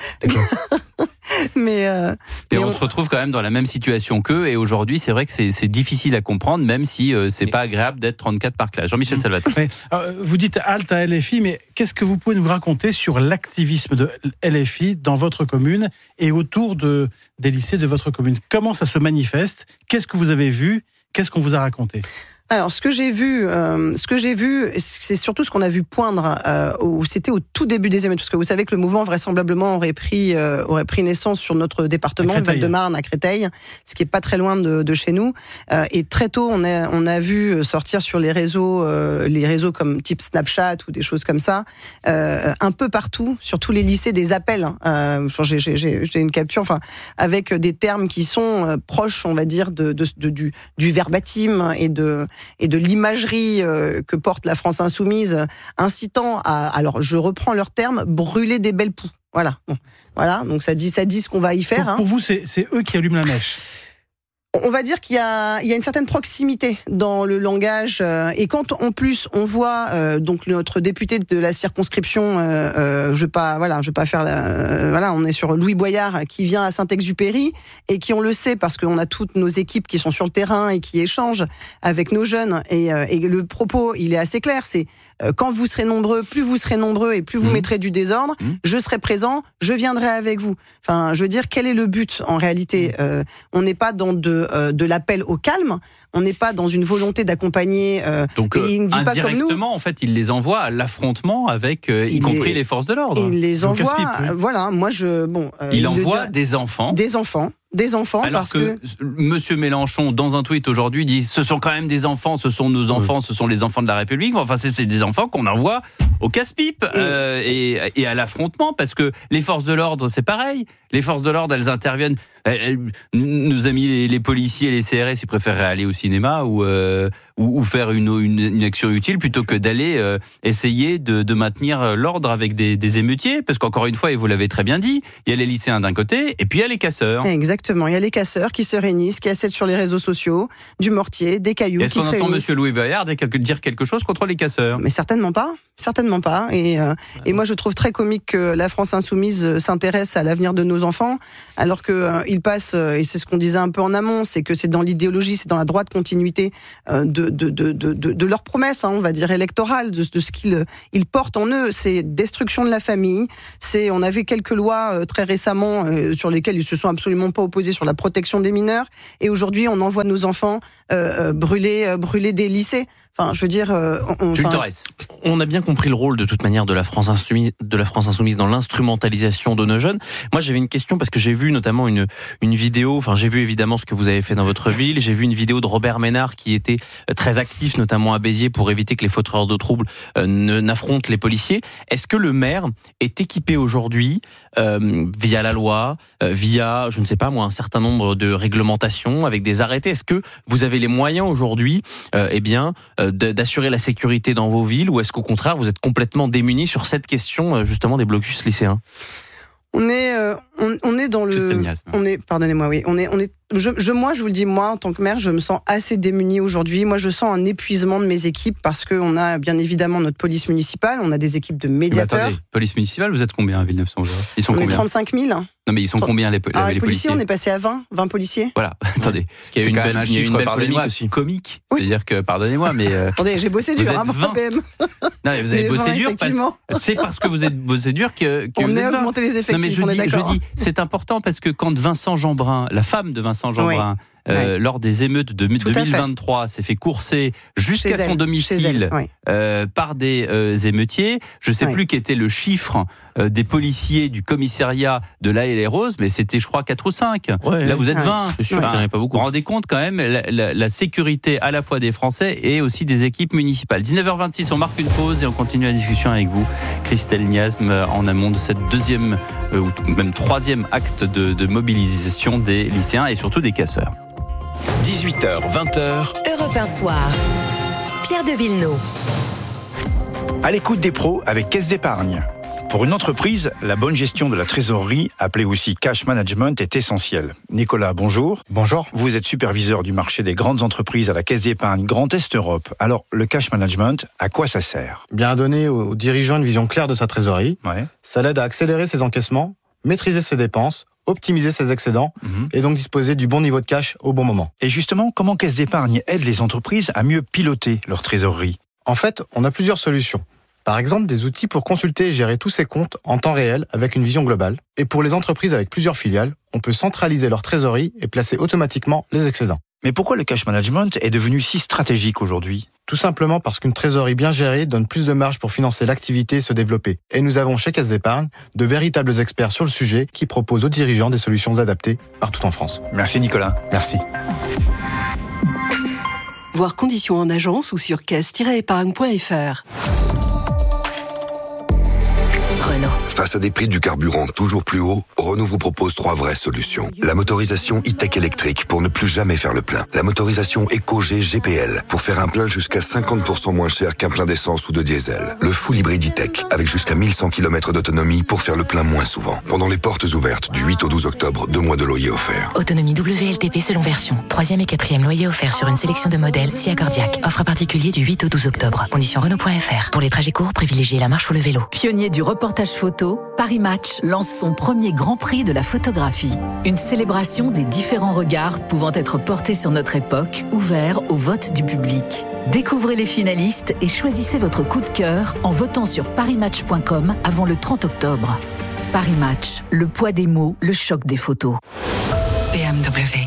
Mais on se retrouve quand même dans la même situation qu'eux et aujourd'hui c'est vrai que c'est difficile à comprendre même si c'est pas agréable d'être 34 par classe. Jean-Michel Salvatore. Vous dites halte à LFI, mais qu'est-ce que vous pouvez nous raconter sur l'activisme de LFI dans votre commune et autour des lycées de votre commune ? Comment ça se manifeste ? Qu'est-ce que vous avez vu ? Qu'est-ce qu'on vous a raconté ? Alors, ce que j'ai vu, c'est surtout ce qu'on a vu poindre. C'était au tout début des émeutes, parce que vous savez que le mouvement vraisemblablement aurait pris naissance sur notre département, le Val-de-Marne, à Créteil, ce qui est pas très loin de chez nous. Et très tôt, on a vu sortir sur les réseaux comme type Snapchat ou des choses comme ça, un peu partout, sur tous les lycées, des appels. J'ai une capture, avec des termes qui sont proches, on va dire, du verbatim et de l'imagerie que porte la France Insoumise, incitant à, alors je reprends leurs termes, brûler des belles poux. Voilà. Bon. Voilà. Donc ça dit ce qu'on va y faire. Pour vous, c'est eux qui allument la mèche. On va dire qu'il y a une certaine proximité dans le langage et quand en plus on voit donc notre député de la circonscription, je vais pas faire on est sur Louis Boyard qui vient à Saint-Exupéry et qui, on le sait parce qu'on a toutes nos équipes qui sont sur le terrain et qui échangent avec nos jeunes et le propos il est assez clair, c'est quand vous serez nombreux, plus vous serez nombreux et plus vous mettrez du désordre, je serai présent, je viendrai avec vous. Enfin, je veux dire, quel est le but en réalité ? On n'est pas dans de l'appel au calme. On n'est pas dans une volonté d'accompagner. Donc, il ne dit pas comme nous. indirectement, en fait, il les envoie à l'affrontement avec, y compris les forces de l'ordre. Il les envoie. Voilà, moi il envoie des enfants. Alors parce que Monsieur Mélenchon, dans un tweet aujourd'hui, dit ce sont quand même des enfants, ce sont nos enfants, ce sont les enfants de la République. Enfin, c'est des enfants qu'on envoie au casse-pipe et à l'affrontement, parce que les forces de l'ordre, c'est pareil. Les forces de l'ordre, elles interviennent. Nos amis les policiers et les CRS, ils préféreraient aller au cinéma ou faire une action utile plutôt que d'aller essayer de maintenir l'ordre avec des émeutiers, parce qu'encore une fois, et vous l'avez très bien dit, il y a les lycéens d'un côté et puis il y a les casseurs. Exactement, il y a les casseurs qui se réunissent, qui achètent sur les réseaux sociaux du mortier, des cailloux. Est-ce qu'on entend Monsieur Louis Bayard dire quelque chose contre les casseurs? Mais certainement pas. Et moi, je trouve très comique que la France insoumise s'intéresse à l'avenir de nos enfants, alors qu'ils passent, et c'est ce qu'on disait un peu en amont, c'est que c'est dans l'idéologie, c'est dans la droite continuité de leurs promesses, on va dire électorales, de ce qu'ils portent en eux. C'est destruction de la famille. On avait quelques lois très récemment sur lesquelles ils se sont absolument pas opposés sur la protection des mineurs. Et aujourd'hui, on envoie nos enfants brûler des lycées. Enfin, je veux dire, on a bien compris le rôle de toute manière de la France insoumise dans l'instrumentalisation de nos jeunes. Moi, j'avais une question parce que j'ai vu notamment une vidéo. Enfin, j'ai vu évidemment ce que vous avez fait dans votre ville. J'ai vu une vidéo de Robert Ménard qui était très actif, notamment à Béziers, pour éviter que les fauteurs de troubles n'affrontent les policiers. Est-ce que le maire est équipé aujourd'hui via la loi, via, je ne sais pas moi, un certain nombre de réglementations avec des arrêtés? Est-ce que vous avez les moyens aujourd'hui, d'assurer la sécurité dans vos villes, ou est-ce qu'au contraire vous êtes complètement démunis sur cette question justement des blocus lycéens? On est dans le. Pardonnez-moi, oui. Moi, je vous le dis, moi, en tant que maire, je me sens assez démunie aujourd'hui. Moi, je sens un épuisement de mes équipes parce qu'on a bien évidemment notre police municipale, on a des équipes de médiateurs. Attendez, police municipale, vous êtes combien à Villeneuve-Saint-Georges? Ils sont on combien? est 35 000. Non, mais ils sont combien les policiers? On est passé à 20 policiers. Voilà, attendez. Parce qu'il y a une belle polémique aussi. Comique. Oui. C'est-à-dire que, pardonnez-moi, mais. Attendez, j'ai bossé dur, un problème. Non, mais vous avez bossé dur c'est parce que vous êtes bossé dur que on vous a augmenté les effectifs. Non, mais je dis, c'est important parce que quand Vincent Jeanbrun, la femme de Vincent Jeanbrun, lors des émeutes de 2023, s'est fait courser jusqu'à son domicile par des émeutiers. Je ne sais plus quel était le chiffre des policiers du commissariat de La Haye-les-Roses, mais c'était, je crois, 4 ou 5. Là, vous êtes 20. C'est sûr, il n'y en a pas beaucoup. Vous vous rendez compte quand même la sécurité à la fois des Français et aussi des équipes municipales. 19h26, on marque une pause et on continue la discussion avec vous, Christelle Niasme, en amont de cette deuxième ou même troisième acte de mobilisation des lycéens et surtout des casseurs. 18h, 20h. Europe 1 Soir. Pierre de Villeneuve. À l'écoute des pros avec Caisse d'Épargne. Pour une entreprise, la bonne gestion de la trésorerie, appelée aussi cash management, est essentielle. Nicolas, bonjour. Bonjour. Vous êtes superviseur du marché des grandes entreprises à la Caisse d'Épargne Grand Est Europe. Alors, le cash management, à quoi ça sert? Bien donner aux dirigeants une vision claire de sa trésorerie. Ça l'aide à accélérer ses encaissements, maîtriser ses dépenses, optimiser ses excédents et donc disposer du bon niveau de cash au bon moment. Et justement, comment Caisse d'Épargne aide les entreprises à mieux piloter leur trésorerie? En fait, on a plusieurs solutions. Par exemple, des outils pour consulter et gérer tous ses comptes en temps réel avec une vision globale. Et pour les entreprises avec plusieurs filiales, on peut centraliser leur trésorerie et placer automatiquement les excédents. Mais pourquoi le cash management est devenu si stratégique aujourd'hui? Tout simplement parce qu'une trésorerie bien gérée donne plus de marge pour financer l'activité et se développer. Et nous avons chez Caisse d'Épargne de véritables experts sur le sujet qui proposent aux dirigeants des solutions adaptées partout en France. Merci Nicolas. Merci. Voir conditions en agence ou sur caisse-épargne.fr. Face à des prix du carburant toujours plus hauts, Renault vous propose 3 vraies solutions. La motorisation e-tech électrique pour ne plus jamais faire le plein. La motorisation EcoG GPL pour faire un plein jusqu'à 50% moins cher qu'un plein d'essence ou de diesel. Le full hybride e-tech avec jusqu'à 1100 km d'autonomie pour faire le plein moins souvent. Pendant les portes ouvertes du 8 au 12 octobre, 2 mois de loyer offerts. Autonomie WLTP selon version. 3e et 4e loyer offert sur une sélection de modèles si accordiaque. Offre à particulier du 8 au 12 octobre. Conditions Renault.fr. Pour les trajets courts, privilégiez la marche ou le vélo. Pionnier du reportage photo, Paris Match lance son premier Grand Prix de la photographie. Une célébration des différents regards pouvant être portés sur notre époque, ouvert au vote du public. Découvrez les finalistes et choisissez votre coup de cœur en votant sur parismatch.com avant le 30 octobre. Paris Match, le poids des mots, le choc des photos. BMW,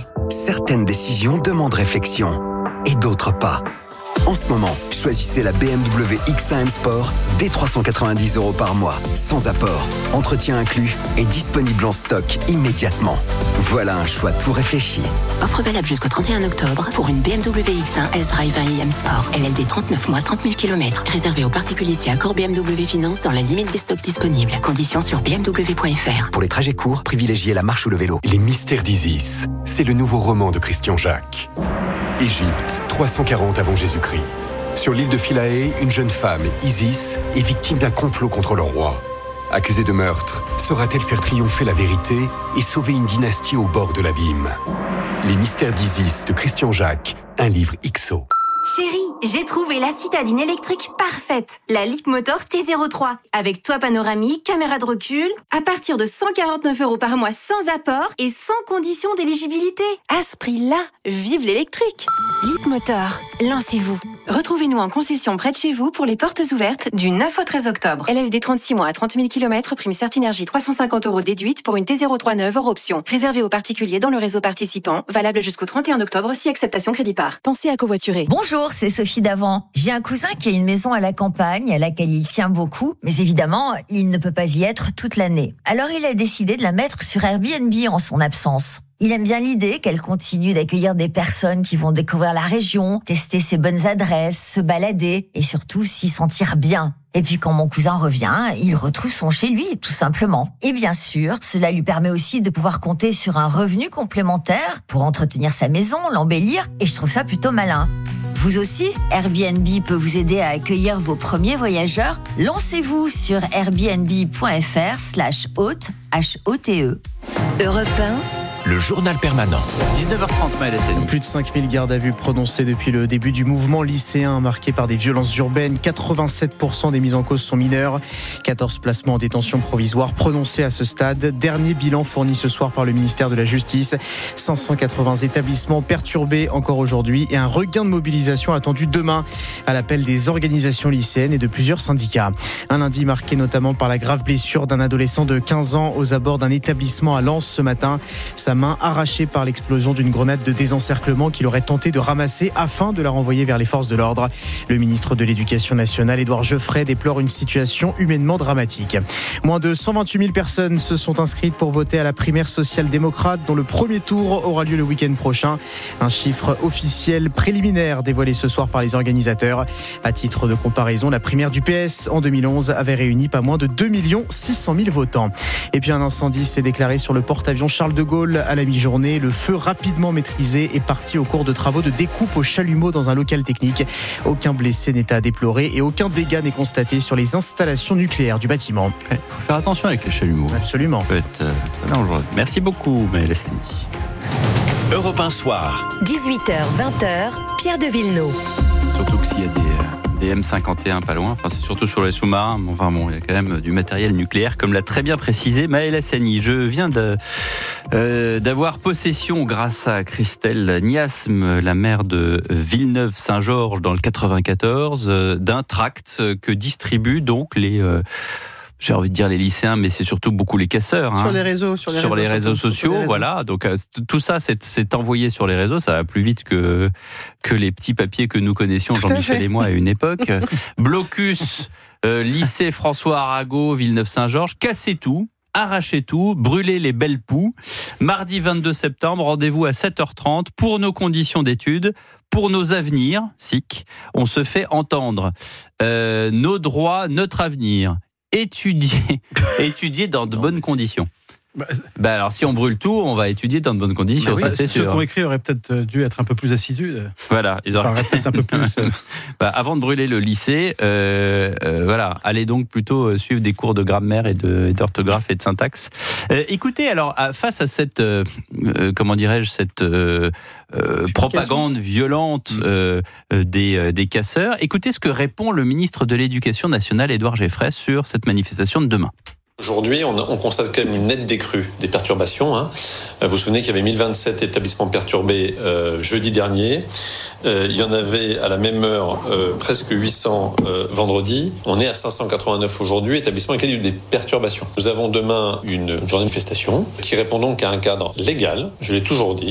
certaines décisions demandent réflexion et d'autres pas. En ce moment, choisissez la BMW X1 M Sport dès 390 € par mois, sans apport, entretien inclus et disponible en stock immédiatement. Voilà un choix tout réfléchi. Offre valable jusqu'au 31 octobre pour une BMW X1 S-Drive 1 IM Sport. LLD 39 mois, 30 000 km. Réservé aux particuliers si accord BMW Finance dans la limite des stocks disponibles. Conditions sur bmw.fr. Pour les trajets courts, privilégiez la marche ou le vélo. Les mystères d'Isis, c'est le nouveau roman de Christian Jacques. Égypte, 340 avant Jésus-Christ. Sur l'île de Philae, une jeune femme, Isis, est victime d'un complot contre le roi. Accusée de meurtre, saura-t-elle faire triompher la vérité et sauver une dynastie au bord de l'abîme ? Les mystères d'Isis de Christian Jacques, un livre XO. Chérie, j'ai trouvé la citadine électrique parfaite. La Leapmotor T03. Avec toit panoramique, caméra de recul. À partir de 149 € par mois sans apport et sans condition d'éligibilité. À ce prix-là, vive l'électrique. Leapmotor, lancez-vous. Retrouvez-nous en concession près de chez vous pour les portes ouvertes du 9 au 13 octobre. LLD 36 mois à 30 000 km, prime Certinergie 350 € déduite pour une T03 neuve hors option. Réservé aux particuliers dans le réseau participant. Valable jusqu'au 31 octobre si acceptation crédit par. Pensez à covoiturer. Bonjour, c'est Sophie Davant. J'ai un cousin qui a une maison à la campagne à laquelle il tient beaucoup, mais évidemment, il ne peut pas y être toute l'année. Alors il a décidé de la mettre sur Airbnb en son absence. Il aime bien l'idée qu'elle continue d'accueillir des personnes qui vont découvrir la région, tester ses bonnes adresses, se balader et surtout s'y sentir bien. Et puis quand mon cousin revient, il retrouve son chez lui, tout simplement. Et bien sûr, cela lui permet aussi de pouvoir compter sur un revenu complémentaire pour entretenir sa maison, l'embellir, et je trouve ça plutôt malin. Vous aussi, Airbnb peut vous aider à accueillir vos premiers voyageurs. Lancez-vous sur airbnb.fr/hôte, H-O-T-E. Europe 1. Le journal permanent. 19h30, Maël Hassani. Plus de 5000 gardes à vue prononcées depuis le début du mouvement lycéen marqué par des violences urbaines. 87% des mises en cause sont mineurs. 14 placements en détention provisoire prononcés à ce stade. Dernier bilan fourni ce soir par le ministère de la Justice. 580 établissements perturbés encore aujourd'hui et un regain de mobilisation attendu demain à l'appel des organisations lycéennes et de plusieurs syndicats. Un lundi marqué notamment par la grave blessure d'un adolescent de 15 ans aux abords d'un établissement à Lens ce matin. Sa main arrachée par l'explosion d'une grenade de désencerclement qu'il aurait tenté de ramasser afin de la renvoyer vers les forces de l'ordre. Le ministre de l'Éducation nationale, Édouard Geoffrey, déplore une situation humainement dramatique. Moins de 128 000 personnes se sont inscrites pour voter à la primaire social-démocrate dont le premier tour aura lieu le week-end prochain. Un chiffre officiel préliminaire dévoilé ce soir par les organisateurs. À titre de comparaison, la primaire du PS en 2011 avait réuni pas moins de 2 600 000 votants. Et puis un incendie s'est déclaré sur le porte-avions Charles de Gaulle à la mi-journée. Le feu rapidement maîtrisé est parti au cours de travaux de découpe au chalumeau dans un local technique. Aucun blessé n'est à déplorer et aucun dégât n'est constaté sur les installations nucléaires du bâtiment. Il faut faire attention avec les chalumeaux. Absolument. Ça peut être dangereux. Merci beaucoup, Maël Hassani. Europe 1 soir. 18h, 20h, Pierre de Villeneuve. Surtout que s'il y a des M51 pas loin, enfin c'est surtout sur les sous-marins, enfin bon, il y a quand même du matériel nucléaire, comme l'a très bien précisé Maël Hassani. Je viens d'avoir possession, grâce à Christelle Niasme, la maire de Villeneuve-Saint-Georges dans le 94, d'un tract que distribuent donc j'ai envie de dire les lycéens, mais c'est surtout beaucoup les casseurs. Sur les réseaux, sur les réseaux sociaux, voilà. Donc tout ça, c'est envoyé sur les réseaux. Ça va plus vite que les petits papiers que nous connaissions, Jean-Michel et moi, à une époque. Blocus, lycée François Arago, Villeneuve-Saint-Georges, cassez tout. Arrachez tout, brûlez les belles poux. Mardi 22 septembre, rendez-vous à 7h30 pour nos conditions d'études, pour nos avenirs, SIC. On se fait entendre. Nos droits, notre avenir. Étudier dans de bonnes conditions. Alors si on brûle tout, on va étudier dans de bonnes conditions, ça c'est sûr. Ceux qui ont écrit auraient peut-être dû être un peu plus assidus. Voilà, ils auraient peut-être un peu plus. Avant de brûler le lycée, voilà, allez donc plutôt suivre des cours de grammaire et d'orthographe et de syntaxe. Écoutez, alors face à cette, comment dirais-je, cette propagande violente des casseurs, écoutez ce que répond le ministre de l'Éducation nationale, Édouard Geoffrey, sur cette manifestation de demain. Aujourd'hui, on constate quand même une nette décrue des perturbations. Vous vous souvenez qu'il y avait 1027 établissements perturbés jeudi dernier. Il y en avait à la même heure presque 800 vendredi. On est à 589 aujourd'hui, établissements auxquels il y a eu des perturbations. Nous avons demain une journée de manifestation qui répond donc à un cadre légal, je l'ai toujours dit,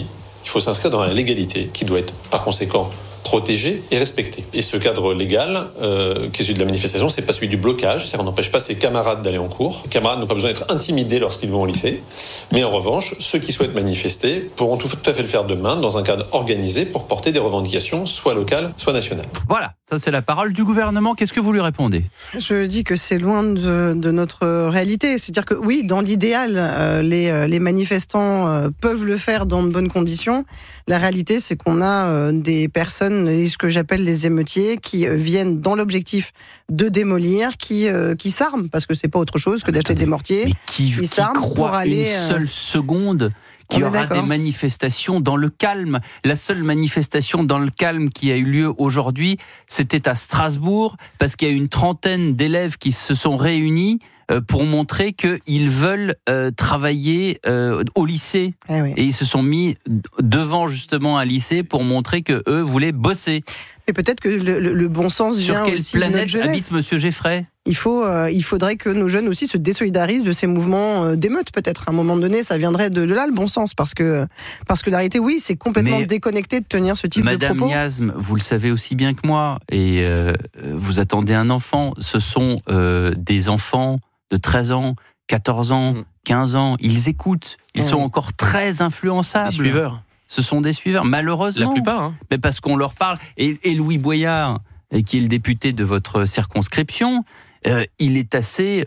Il faut s'inscrire dans la légalité, qui doit être par conséquent protégé et respecté. Et ce cadre légal, qui est celui de la manifestation, c'est pas celui du blocage, c'est-à-dire qu'on n'empêche pas ses camarades d'aller en cours. Les camarades n'ont pas besoin d'être intimidés lorsqu'ils vont au lycée, mais en revanche, ceux qui souhaitent manifester pourront tout à fait le faire demain dans un cadre organisé pour porter des revendications soit locales, soit nationales. Voilà, ça c'est la parole du gouvernement. Qu'est-ce que vous lui répondez ? Je dis que c'est loin de notre réalité. C'est-à-dire que oui, dans l'idéal, les manifestants peuvent le faire dans de bonnes conditions. La réalité, c'est qu'on a des personnes, ce que j'appelle les émeutiers, qui viennent dans l'objectif de démolir, qui s'arment, parce que c'est pas autre chose que d'acheter des mortiers. Mais qui s'arment croit pour aller une seule seconde qu'il y aura des manifestations dans le calme. La seule manifestation dans le calme qui a eu lieu aujourd'hui, c'était à Strasbourg, parce qu'il y a une trentaine d'élèves qui se sont réunis pour montrer qu'ils veulent travailler au lycée. Et ils se sont mis devant justement un lycée pour montrer qu'eux voulaient bosser. Et peut-être que le bon sens vient aussi Sur quelle de notre planète jeunesse. habite Monsieur Geffray ? Il faudrait que nos jeunes aussi se désolidarisent de ces mouvements d'émeute, peut-être. À un moment donné, ça viendrait de là, le bon sens. Parce que la réalité, oui, c'est complètement déconnecté de tenir ce type de propos. Madame Miasme, vous le savez aussi bien que moi, et vous attendez un enfant. Ce sont des enfants de 13 ans, 14 ans, 15 ans. Ils écoutent. Ils sont encore très influençables. Des suiveurs. Ce sont des suiveurs, malheureusement. La plupart. Hein. Mais parce qu'on leur parle. Et Louis Boyard, qui est le député de votre circonscription, il est assez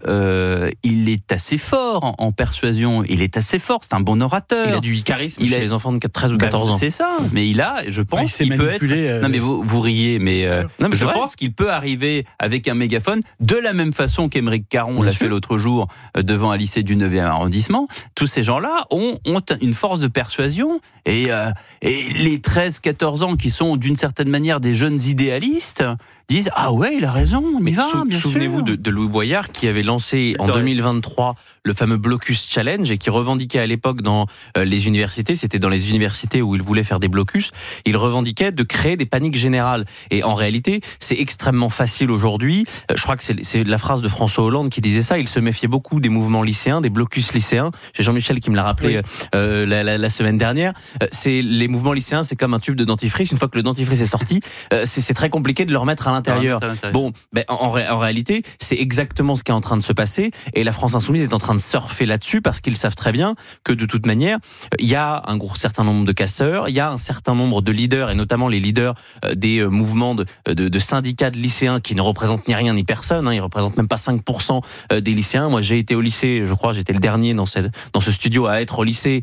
fort en persuasion. Il est assez fort. C'est un bon orateur. Il a du charisme chez les enfants de 13 ou 14 ans. C'est ça. Mais je pense qu'il peut être. Non, mais vous riez, mais, je pense qu'il peut arriver avec un mégaphone de la même façon qu'Aymeric Caron l'a fait l'autre jour devant un lycée du 9e arrondissement. Tous ces gens-là ont une force de persuasion et les 13-14 ans qui sont d'une certaine manière des jeunes idéalistes disent « Ah ouais, il a raison, on y va, bien sûr ». Souvenez-vous de Louis Boyard qui avait lancé en 2023 le fameux Blocus Challenge et qui revendiquait à l'époque dans les universités, c'était dans les universités où il voulait faire des blocus, il revendiquait de créer des paniques générales. Et en réalité, c'est extrêmement facile aujourd'hui. Je crois que c'est la phrase de François Hollande qui disait ça, il se méfiait beaucoup des mouvements lycéens, des blocus lycéens. J'ai Jean-Michel qui me l'a rappelé la semaine dernière. C'est les mouvements lycéens, c'est comme un tube de dentifrice. Une fois que le dentifrice est sorti, c'est très compliqué de le remettre à l'intérieur. Bon, en réalité, c'est exactement ce qui est en train de se passer et la France Insoumise est en train de surfer là-dessus parce qu'ils savent très bien que de toute manière, il y a un certain nombre de casseurs, il y a un certain nombre de leaders et notamment les leaders des mouvements de syndicats de lycéens qui ne représentent ni rien ni personne, ils représentent même pas 5% des lycéens. Moi, j'ai été au lycée, je crois, j'étais le dernier dans ce studio à être au lycée.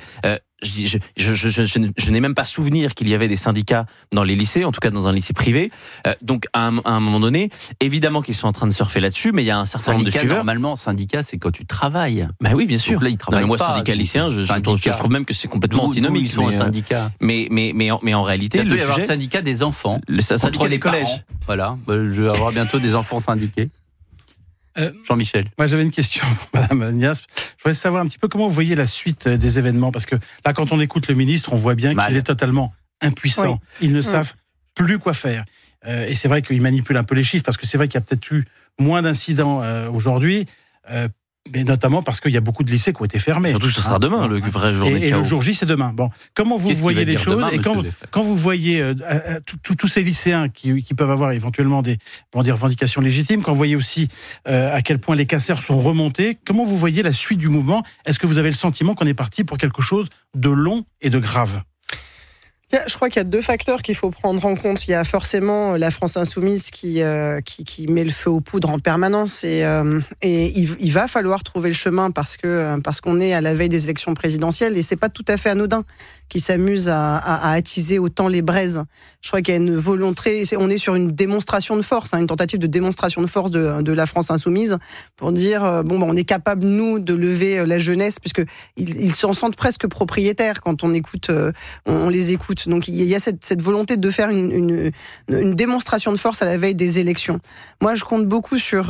Je n'ai même pas souvenir qu'il y avait des syndicats dans les lycées, en tout cas dans un lycée privé. Donc à un moment donné, évidemment qu'ils sont en train de surfer là-dessus, mais il y a un certain nombre de suiveurs. Normalement, syndicat, c'est quand tu travailles. Bah oui, bien sûr. Donc là, ils travaillent moi, pas. syndicat lycéen, je trouve même que c'est complètement antinomique. Ils sont un syndicat. Mais en réalité, il le y avoir sujet, un syndicat des enfants. Le syndicat des collèges. Parents. Voilà, je vais avoir bientôt des enfants syndiqués. Jean-Michel. Moi, j'avais une question pour Madame Agnès. Je voudrais savoir un petit peu comment vous voyez la suite des événements, parce que là, quand on écoute le ministre, on voit bien qu'il est totalement impuissant. Oui. Ils ne savent plus quoi faire. Et c'est vrai qu'ils manipulent un peu les chiffres, parce que c'est vrai qu'il y a peut-être eu moins d'incidents aujourd'hui, mais notamment parce qu'il y a beaucoup de lycées qui ont été fermés. Surtout, ce sera demain, le vrai jour de chaos. Et le jour J, c'est demain. Bon, comment vous voyez les choses et quand vous voyez tous ces lycéens qui peuvent avoir éventuellement des revendications légitimes, quand vous voyez aussi à quel point les casseurs sont remontés, comment vous voyez la suite du mouvement ? Est-ce que vous avez le sentiment qu'on est parti pour quelque chose de long et de grave ? Je crois qu'il y a deux facteurs qu'il faut prendre en compte. Il y a forcément la France Insoumise qui met le feu aux poudres en permanence et il va falloir trouver le chemin parce qu'on est à la veille des élections présidentielles et c'est pas tout à fait anodin qu'ils s'amusent à attiser autant les braises. Je crois qu'il y a une volonté, on est sur une démonstration de force, une tentative de démonstration de force de la France Insoumise pour dire on est capable nous de lever la jeunesse puisque ils s'en sentent presque propriétaires quand on les écoute doute. Donc il y a cette volonté de faire une démonstration de force à la veille des élections. Moi, je compte beaucoup sur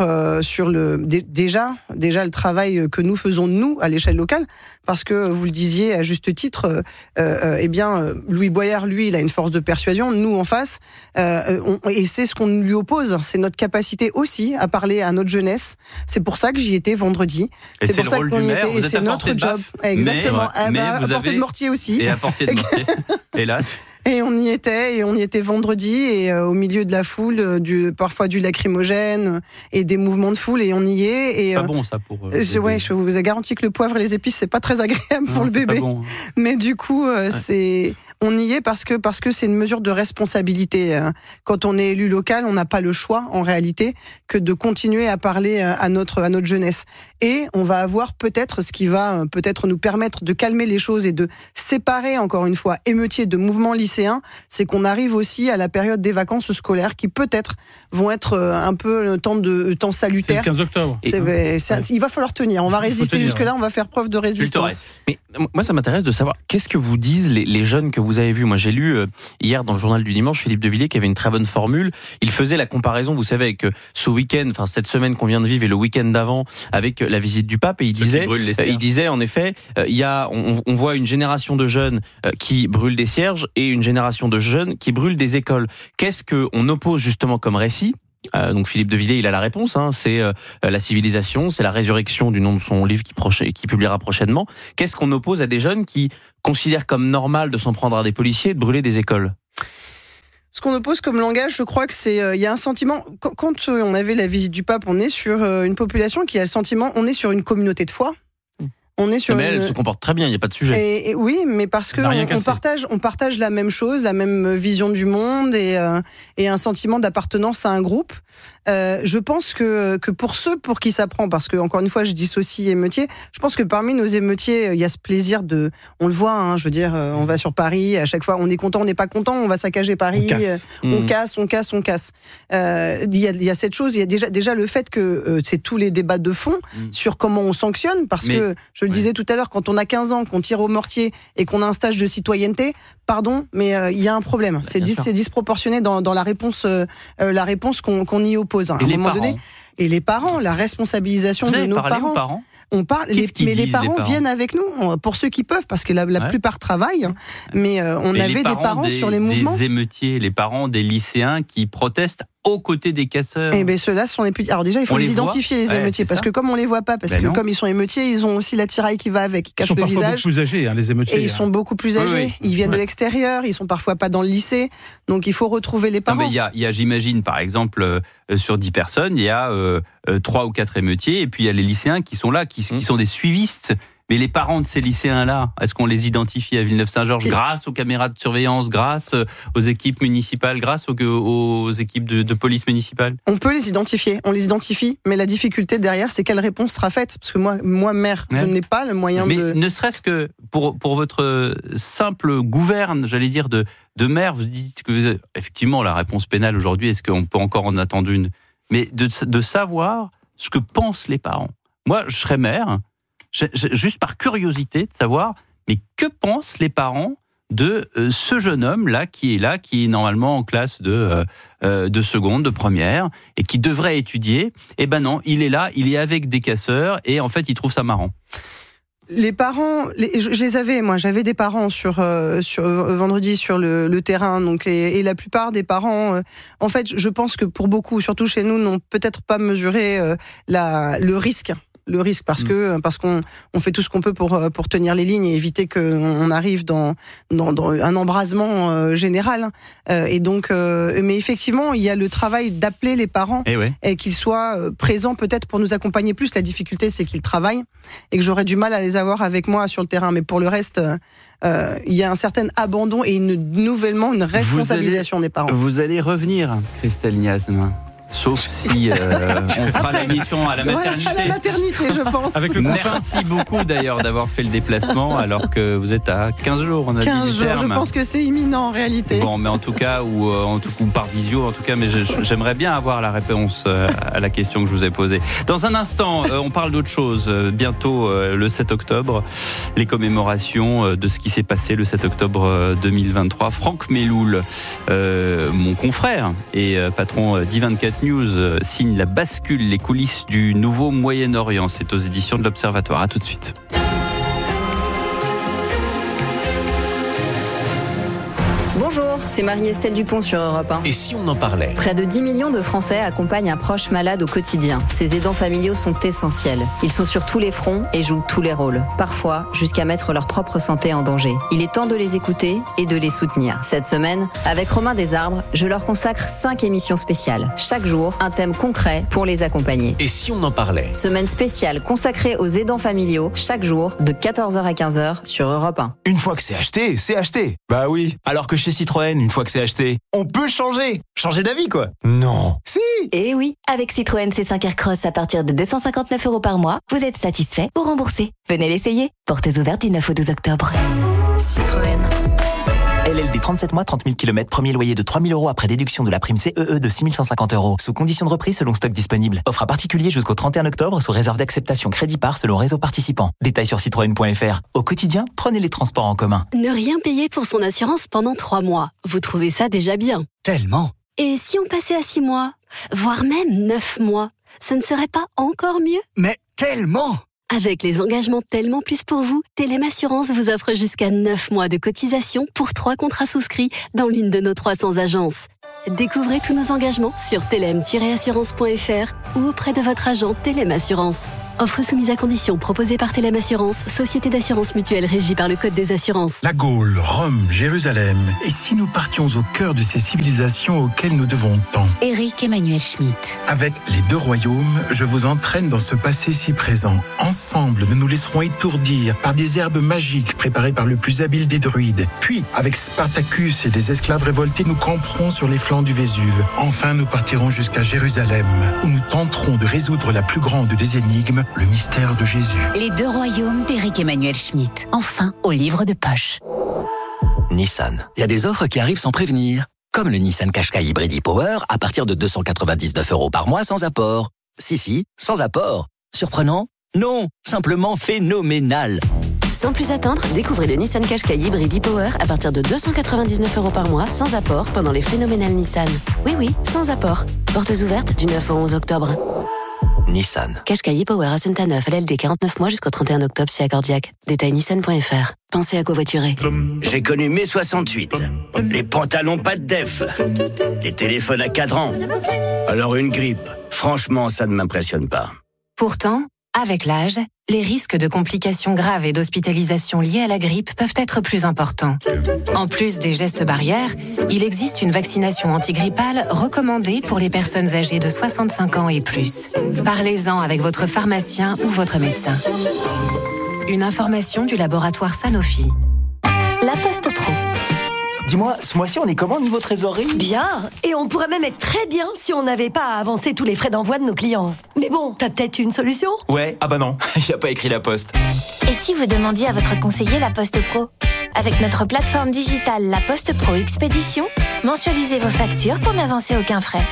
déjà le travail que nous faisons nous à l'échelle locale, parce que vous le disiez à juste titre, Louis Boyard, lui, il a une force de persuasion. Nous, en face, et c'est ce qu'on lui oppose, c'est notre capacité aussi à parler à notre jeunesse. C'est pour ça que j'y étais vendredi. Et c'est pour le ça rôle qu'on du y maire. était, et c'est notre job. Exactement. Mais à portée de mortier aussi. Et à portée de mortier. Hélas. Et on y était vendredi, et au milieu de la foule, parfois du lacrymogène et des mouvements de foule, et on y est. Et, c'est pas bon ça pour. Je vous ai garanti que le poivre et les épices, c'est pas très agréable pour le bébé. Pas bon. Mais du coup, on y est parce que c'est une mesure de responsabilité. Quand on est élu local, on n'a pas le choix, en réalité, que de continuer à parler à notre jeunesse. Et on va avoir peut-être ce qui va peut-être nous permettre de calmer les choses et de séparer, encore une fois, émeutiers de mouvements lycéens. C'est qu'on arrive aussi à la période des vacances scolaires qui peut-être vont être un peu temps salutaire. C'est le 15 octobre. Il va falloir tenir. On va résister jusque-là, on va faire preuve de résistance. Mais moi, ça m'intéresse de savoir, qu'est-ce que vous disent les jeunes que vous avez vus? Moi, j'ai lu hier dans le journal du dimanche, Philippe de Villiers, qui avait une très bonne formule. Il faisait la comparaison, vous savez, avec ce week-end, enfin cette semaine qu'on vient de vivre et le week-end d'avant, avec la visite du pape. Et il disait en effet, on voit une génération de jeunes qui brûlent des cierges et une génération de jeunes qui brûlent des écoles. Qu'est-ce qu'on oppose justement comme récit? Donc Philippe de Villiers, il a la réponse, c'est la civilisation, c'est la résurrection du nom de son livre qui publiera prochainement. Qu'est-ce qu'on oppose à des jeunes qui considèrent comme normal de s'en prendre à des policiers et de brûler des écoles? Ce qu'on oppose comme langage, je crois que il y a un sentiment, quand on avait la visite du pape, on est sur une population qui a le sentiment, on est sur une communauté de foi. Mais elle se comporte très bien, il n'y a pas de sujet. Et oui, mais parce que on partage la même chose, la même vision du monde et un sentiment d'appartenance à un groupe. Je pense que pour ceux pour qui ça prend, parce que encore une fois, je dissocie émeutiers. Je pense que parmi nos émeutiers, il y a ce plaisir on le voit. Je veux dire, on va sur Paris, à chaque fois, on est content, on n'est pas content, on va saccager Paris, on casse. Il y a cette chose. Il y a déjà le fait que c'est tous les débats de fond sur comment on sanctionne, parce que je le disais tout à l'heure, quand on a 15 ans, qu'on tire au mortier et qu'on a un stage de citoyenneté, pardon, mais il y a un problème. C'est disproportionné dans la réponse qu'on y oppose. À un moment donné. Et les parents, la responsabilisation de nos parents. On parle, mais les parents viennent avec nous, pour ceux qui peuvent, parce que la plupart travaillent. Mais on avait des parents sur les mouvements. Des émeutiers, les parents des lycéens qui protestent aux côtés des casseurs. Et bien ceux-là sont les plus. Alors déjà, il faut les identifier, les émeutiers, parce que comme on les voit pas, parce que comme ils sont émeutiers, ils ont aussi la tiraille qui va avec, qui cache le visage. Ils sont parfois beaucoup plus âgés, les émeutiers. Et ils sont beaucoup plus âgés. Ils viennent de l'extérieur, ils sont parfois pas dans le lycée, donc il faut retrouver les parents. Il y a, j'imagine, par exemple, sur 10 personnes, il y a 3 ou 4 émeutiers, et puis il y a les lycéens qui sont là, qui sont des suivistes. Mais les parents de ces lycéens-là, est-ce qu'on les identifie à Villeneuve-Saint-Georges grâce aux caméras de surveillance, grâce aux équipes municipales, grâce aux équipes de police municipale? On peut les identifier, on les identifie, mais la difficulté derrière, c'est quelle réponse sera faite. Parce que moi maire, je n'ai pas le moyen mais ne serait-ce que pour votre simple gouverne, j'allais dire, de maire, vous dites que effectivement, la réponse pénale aujourd'hui, est-ce qu'on peut encore en attendre une? Mais de savoir ce que pensent les parents. Moi, je serais maire, juste par curiosité de savoir, mais que pensent les parents de ce jeune homme-là, qui est normalement en classe de seconde, de première, et qui devrait étudier. Eh ben non, il est là, il est avec des casseurs, et en fait, il trouve ça marrant. Les parents, j'avais des parents sur vendredi sur le terrain, donc et la plupart des parents, en fait, je pense que pour beaucoup, surtout chez nous, n'ont peut-être pas mesuré le risque. Parce qu'on fait tout ce qu'on peut pour tenir les lignes et éviter qu'on arrive dans un embrasement général. Et donc, mais effectivement, il y a le travail d'appeler les parents et qu'ils soient présents peut-être pour nous accompagner plus. La difficulté, c'est qu'ils travaillent et que j'aurais du mal à les avoir avec moi sur le terrain. Mais pour le reste, il y a un certain abandon et nouvellement une responsabilisation des parents. Vous allez revenir, Christelle Niasme. Sauf si on fera l'émission à la maternité. À la maternité, je pense. Avec le Merci beaucoup d'ailleurs d'avoir fait le déplacement alors que vous êtes à 15 jours. On a 15 jours, je pense que c'est imminent en réalité. Bon, mais en tout cas, ou par visio, en tout cas, mais j'aimerais bien avoir la réponse à la question que je vous ai posée. Dans un instant, on parle d'autre chose. Bientôt, le 7 octobre, les commémorations de ce qui s'est passé le 7 octobre 2023. Franck Meloul, mon confrère et patron d'I24 News, signe la bascule, les coulisses du nouveau Moyen-Orient. C'est aux éditions de l'Observatoire. À tout de suite. Bonjour, c'est Marie-Estelle Dupont sur Europe 1. Et si on en parlait ? Près de 10 millions de Français accompagnent un proche malade au quotidien. Ces aidants familiaux sont essentiels. Ils sont sur tous les fronts et jouent tous les rôles. Parfois, jusqu'à mettre leur propre santé en danger. Il est temps de les écouter et de les soutenir. Cette semaine, avec Romain Desarbres, je leur consacre 5 émissions spéciales. Chaque jour, un thème concret pour les accompagner. Et si on en parlait ? Semaine spéciale consacrée aux aidants familiaux, chaque jour, de 14h à 15h sur Europe 1. Une fois que c'est acheté, c'est acheté. Bah oui. Alors que chez Citroën, une fois que c'est acheté, on peut changer. Changer d'avis, quoi. Non. Si. Eh oui, avec Citroën C5 Aircross à partir de 259 € par mois, vous êtes satisfait ou remboursé. Venez l'essayer. Portes ouvertes du 9 au 12 octobre. Citroën. LLD 37 mois, 30 000 km, premier loyer de 3 000 € après déduction de la prime CEE de 6 150 €. Sous condition de reprise selon stock disponible. Offre à particulier jusqu'au 31 octobre sous réserve d'acceptation crédit par selon réseau participant. Détails sur citroën.fr. Au quotidien, prenez les transports en commun. Ne rien payer pour son assurance pendant 3 mois. Vous trouvez ça déjà bien? Tellement. Et si on passait à 6 mois, voire même 9 mois, ce ne serait pas encore mieux? Mais tellement. Avec les engagements Tellement Plus pour vous, Telem Assurance vous offre jusqu'à 9 mois de cotisation pour 3 contrats souscrits dans l'une de nos 300 agences. Découvrez tous nos engagements sur telem-assurance.fr ou auprès de votre agent Telem Assurance. Offre soumise à conditions proposée par Telem Assurance, société d'assurance mutuelle régie par le Code des assurances. La Gaule, Rome, Jérusalem. Et si nous partions au cœur de ces civilisations auxquelles nous devons tant? Éric Emmanuel Schmitt. Avec les 2 royaumes, je vous entraîne dans ce passé si présent. Ensemble, nous nous laisserons étourdir par des herbes magiques préparées par le plus habile des druides. Puis, avec Spartacus et des esclaves révoltés, nous camperons sur les flancs du Vésuve. Enfin, nous partirons jusqu'à Jérusalem, où nous tenterons de résoudre la plus grande des énigmes, le mystère de Jésus. Les 2 royaumes d'Éric Emmanuel Schmitt. Enfin, au livre de poche. Nissan. Il y a des offres qui arrivent sans prévenir. Comme le Nissan Qashqai Hybrid e-Power à partir de 299 € par mois sans apport. Si, sans apport. Surprenant? Non, simplement phénoménal. Sans plus attendre, découvrez le Nissan Qashqai Hybrid e-Power à partir de 299 € par mois sans apport pendant les phénoménales Nissan. Oui, sans apport. Portes ouvertes du 9 au 11 octobre. Nissan. Qashqai e-Power à Saint-Aneuf, LLD 49 mois jusqu'au 31 octobre si accordiaque. Détail nissan.fr. Pensez à covoiturer. J'ai connu mai 68. Les pantalons pas de def. Les téléphones à cadran. Alors une grippe. Franchement, ça ne m'impressionne pas. Pourtant, avec l'âge, les risques de complications graves et d'hospitalisation liées à la grippe peuvent être plus importants. En plus des gestes barrières, il existe une vaccination antigrippale recommandée pour les personnes âgées de 65 ans et plus. Parlez-en avec votre pharmacien ou votre médecin. Une information du laboratoire Sanofi. La Poste Pro. Dis-moi, ce mois-ci, on est comment niveau trésorerie? Bien, et on pourrait même être très bien si on n'avait pas à avancer tous les frais d'envoi de nos clients. Mais bon, t'as peut-être une solution? Ouais, ah bah non, il n'y a pas écrit la Poste. Et si vous demandiez à votre conseiller la Poste Pro? Avec notre plateforme digitale La Poste Pro Expédition, mensualisez vos factures pour n'avancer aucun frais.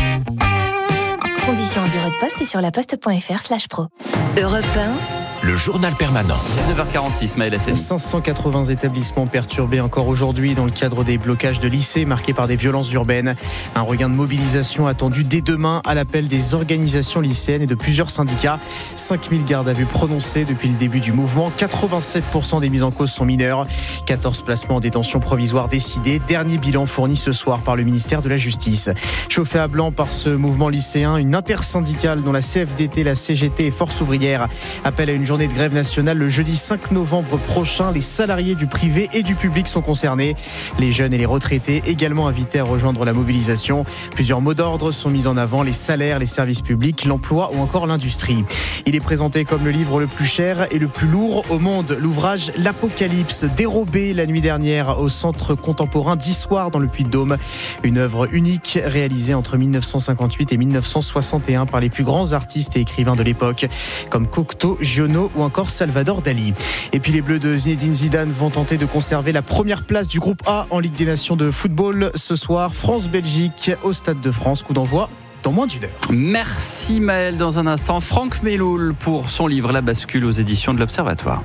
Conditions en bureau de poste et sur laposte.fr/pro. Europe 1. Le journal permanent. 19h46, Maël Hassani. 580 établissements perturbés encore aujourd'hui dans le cadre des blocages de lycées marqués par des violences urbaines. Un regain de mobilisation attendu dès demain à l'appel des organisations lycéennes et de plusieurs syndicats. 5000 gardes à vue prononcées depuis le début du mouvement. 87% des mises en cause sont mineurs. 14 placements en détention provisoire décidés. Dernier bilan fourni ce soir par le ministère de la Justice. Chauffé à blanc par ce mouvement lycéen, une intersyndicale dont la CFDT, la CGT et Force ouvrière appelle à une journée de grève nationale le jeudi 5 novembre prochain. Les salariés du privé et du public sont concernés. Les jeunes et les retraités également invités à rejoindre la mobilisation. Plusieurs mots d'ordre sont mis en avant, les salaires, les services publics, l'emploi ou encore l'industrie. Il est présenté comme le livre le plus cher et le plus lourd au monde. L'ouvrage L'Apocalypse, dérobé la nuit dernière au Centre contemporain d'Issoire dans le Puy-de-Dôme. Une œuvre unique réalisée entre 1958 et 1961 par les plus grands artistes et écrivains de l'époque, comme Cocteau, Giono ou encore Salvador Dali. Et puis les Bleus de Zinedine Zidane vont tenter de conserver la première place du groupe A en Ligue des Nations de football. Ce soir, France-Belgique au Stade de France, coup d'envoi dans moins d'une heure. Merci Maël. Dans un instant, Franck Méloul pour son livre La Bascule aux éditions de l'Observatoire.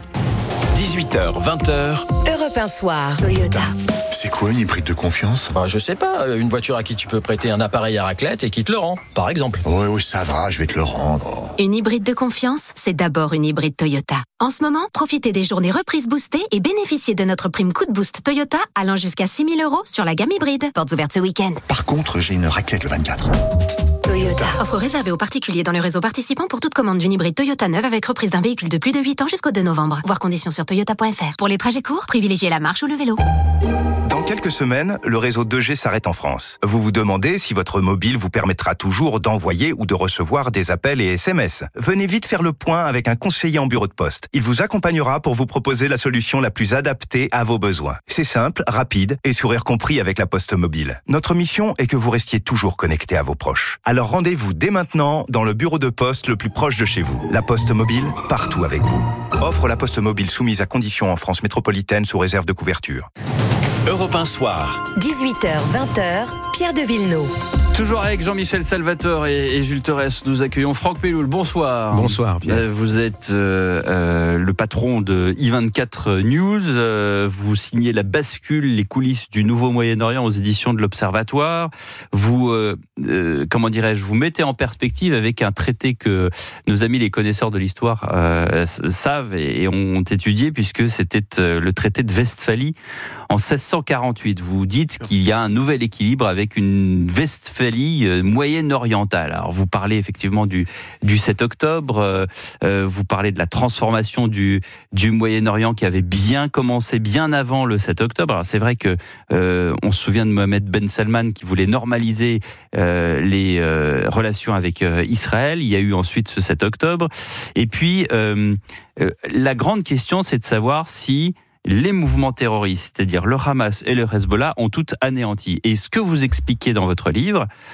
18h, 20h. Europe 1 Soir. Toyota. C'est quoi une hybride de confiance ? Je sais pas, une voiture à qui tu peux prêter un appareil à raclette et qui te le rend, par exemple. Oui, ça va, je vais te le rendre. Une hybride de confiance, c'est d'abord une hybride Toyota. En ce moment, profitez des journées reprises boostées et bénéficiez de notre prime coup de boost Toyota allant jusqu'à 6 000 € sur la gamme hybride. Portes ouvertes ce week-end. Par contre, j'ai une raclette le 24. Toyota. Offre réservée aux particuliers dans le réseau participant pour toute commande d'une hybride Toyota neuve avec reprise d'un véhicule de plus de 8 ans jusqu'au 2 novembre. Voir conditions sur toyota.fr. Pour les trajets courts, privilégiez la marche ou le vélo. Dans quelques semaines, le réseau 2G s'arrête en France. Vous vous demandez si votre mobile vous permettra toujours d'envoyer ou de recevoir des appels et SMS. Venez vite faire le point avec un conseiller en bureau de poste. Il vous accompagnera pour vous proposer la solution la plus adaptée à vos besoins. C'est simple, rapide et sourire compris avec la Poste Mobile. Notre mission est que vous restiez toujours connecté à vos proches. Alors rendez-vous dès maintenant dans le bureau de poste le plus proche de chez vous. La Poste Mobile, partout avec vous. Offre la Poste Mobile soumise à conditions en France métropolitaine sous réserve de couverture. Europe 1 Soir. 18h, 20h, Pierre de Villeneuve. Toujours avec Jean-Michel Salvatore et Jules Terès, nous accueillons Franck Méloul. Bonsoir. Bonsoir, Pierre. Vous êtes le patron de I24 News. Vous signez La Bascule, les coulisses du nouveau Moyen-Orient aux éditions de l'Observatoire. Vous, vous mettez en perspective avec un traité que nos amis les connaisseurs de l'histoire savent et ont étudié, puisque c'était le traité de Westphalie en 1648. Vous dites qu'il y a un nouvel équilibre avec une Westphalie moyenne-orientale. Alors vous parlez effectivement du 7 octobre, vous parlez de la transformation du Moyen-Orient qui avait bien commencé bien avant le 7 octobre. Alors c'est vrai que on se souvient de Mohamed Ben Salman qui voulait normaliser les relations avec Israël. Il y a eu ensuite ce 7 octobre. Et puis la grande question, c'est de savoir si les mouvements terroristes, c'est-à-dire le Hamas et le Hezbollah, ont tout anéanti. Et ce que vous expliquez dans votre livre,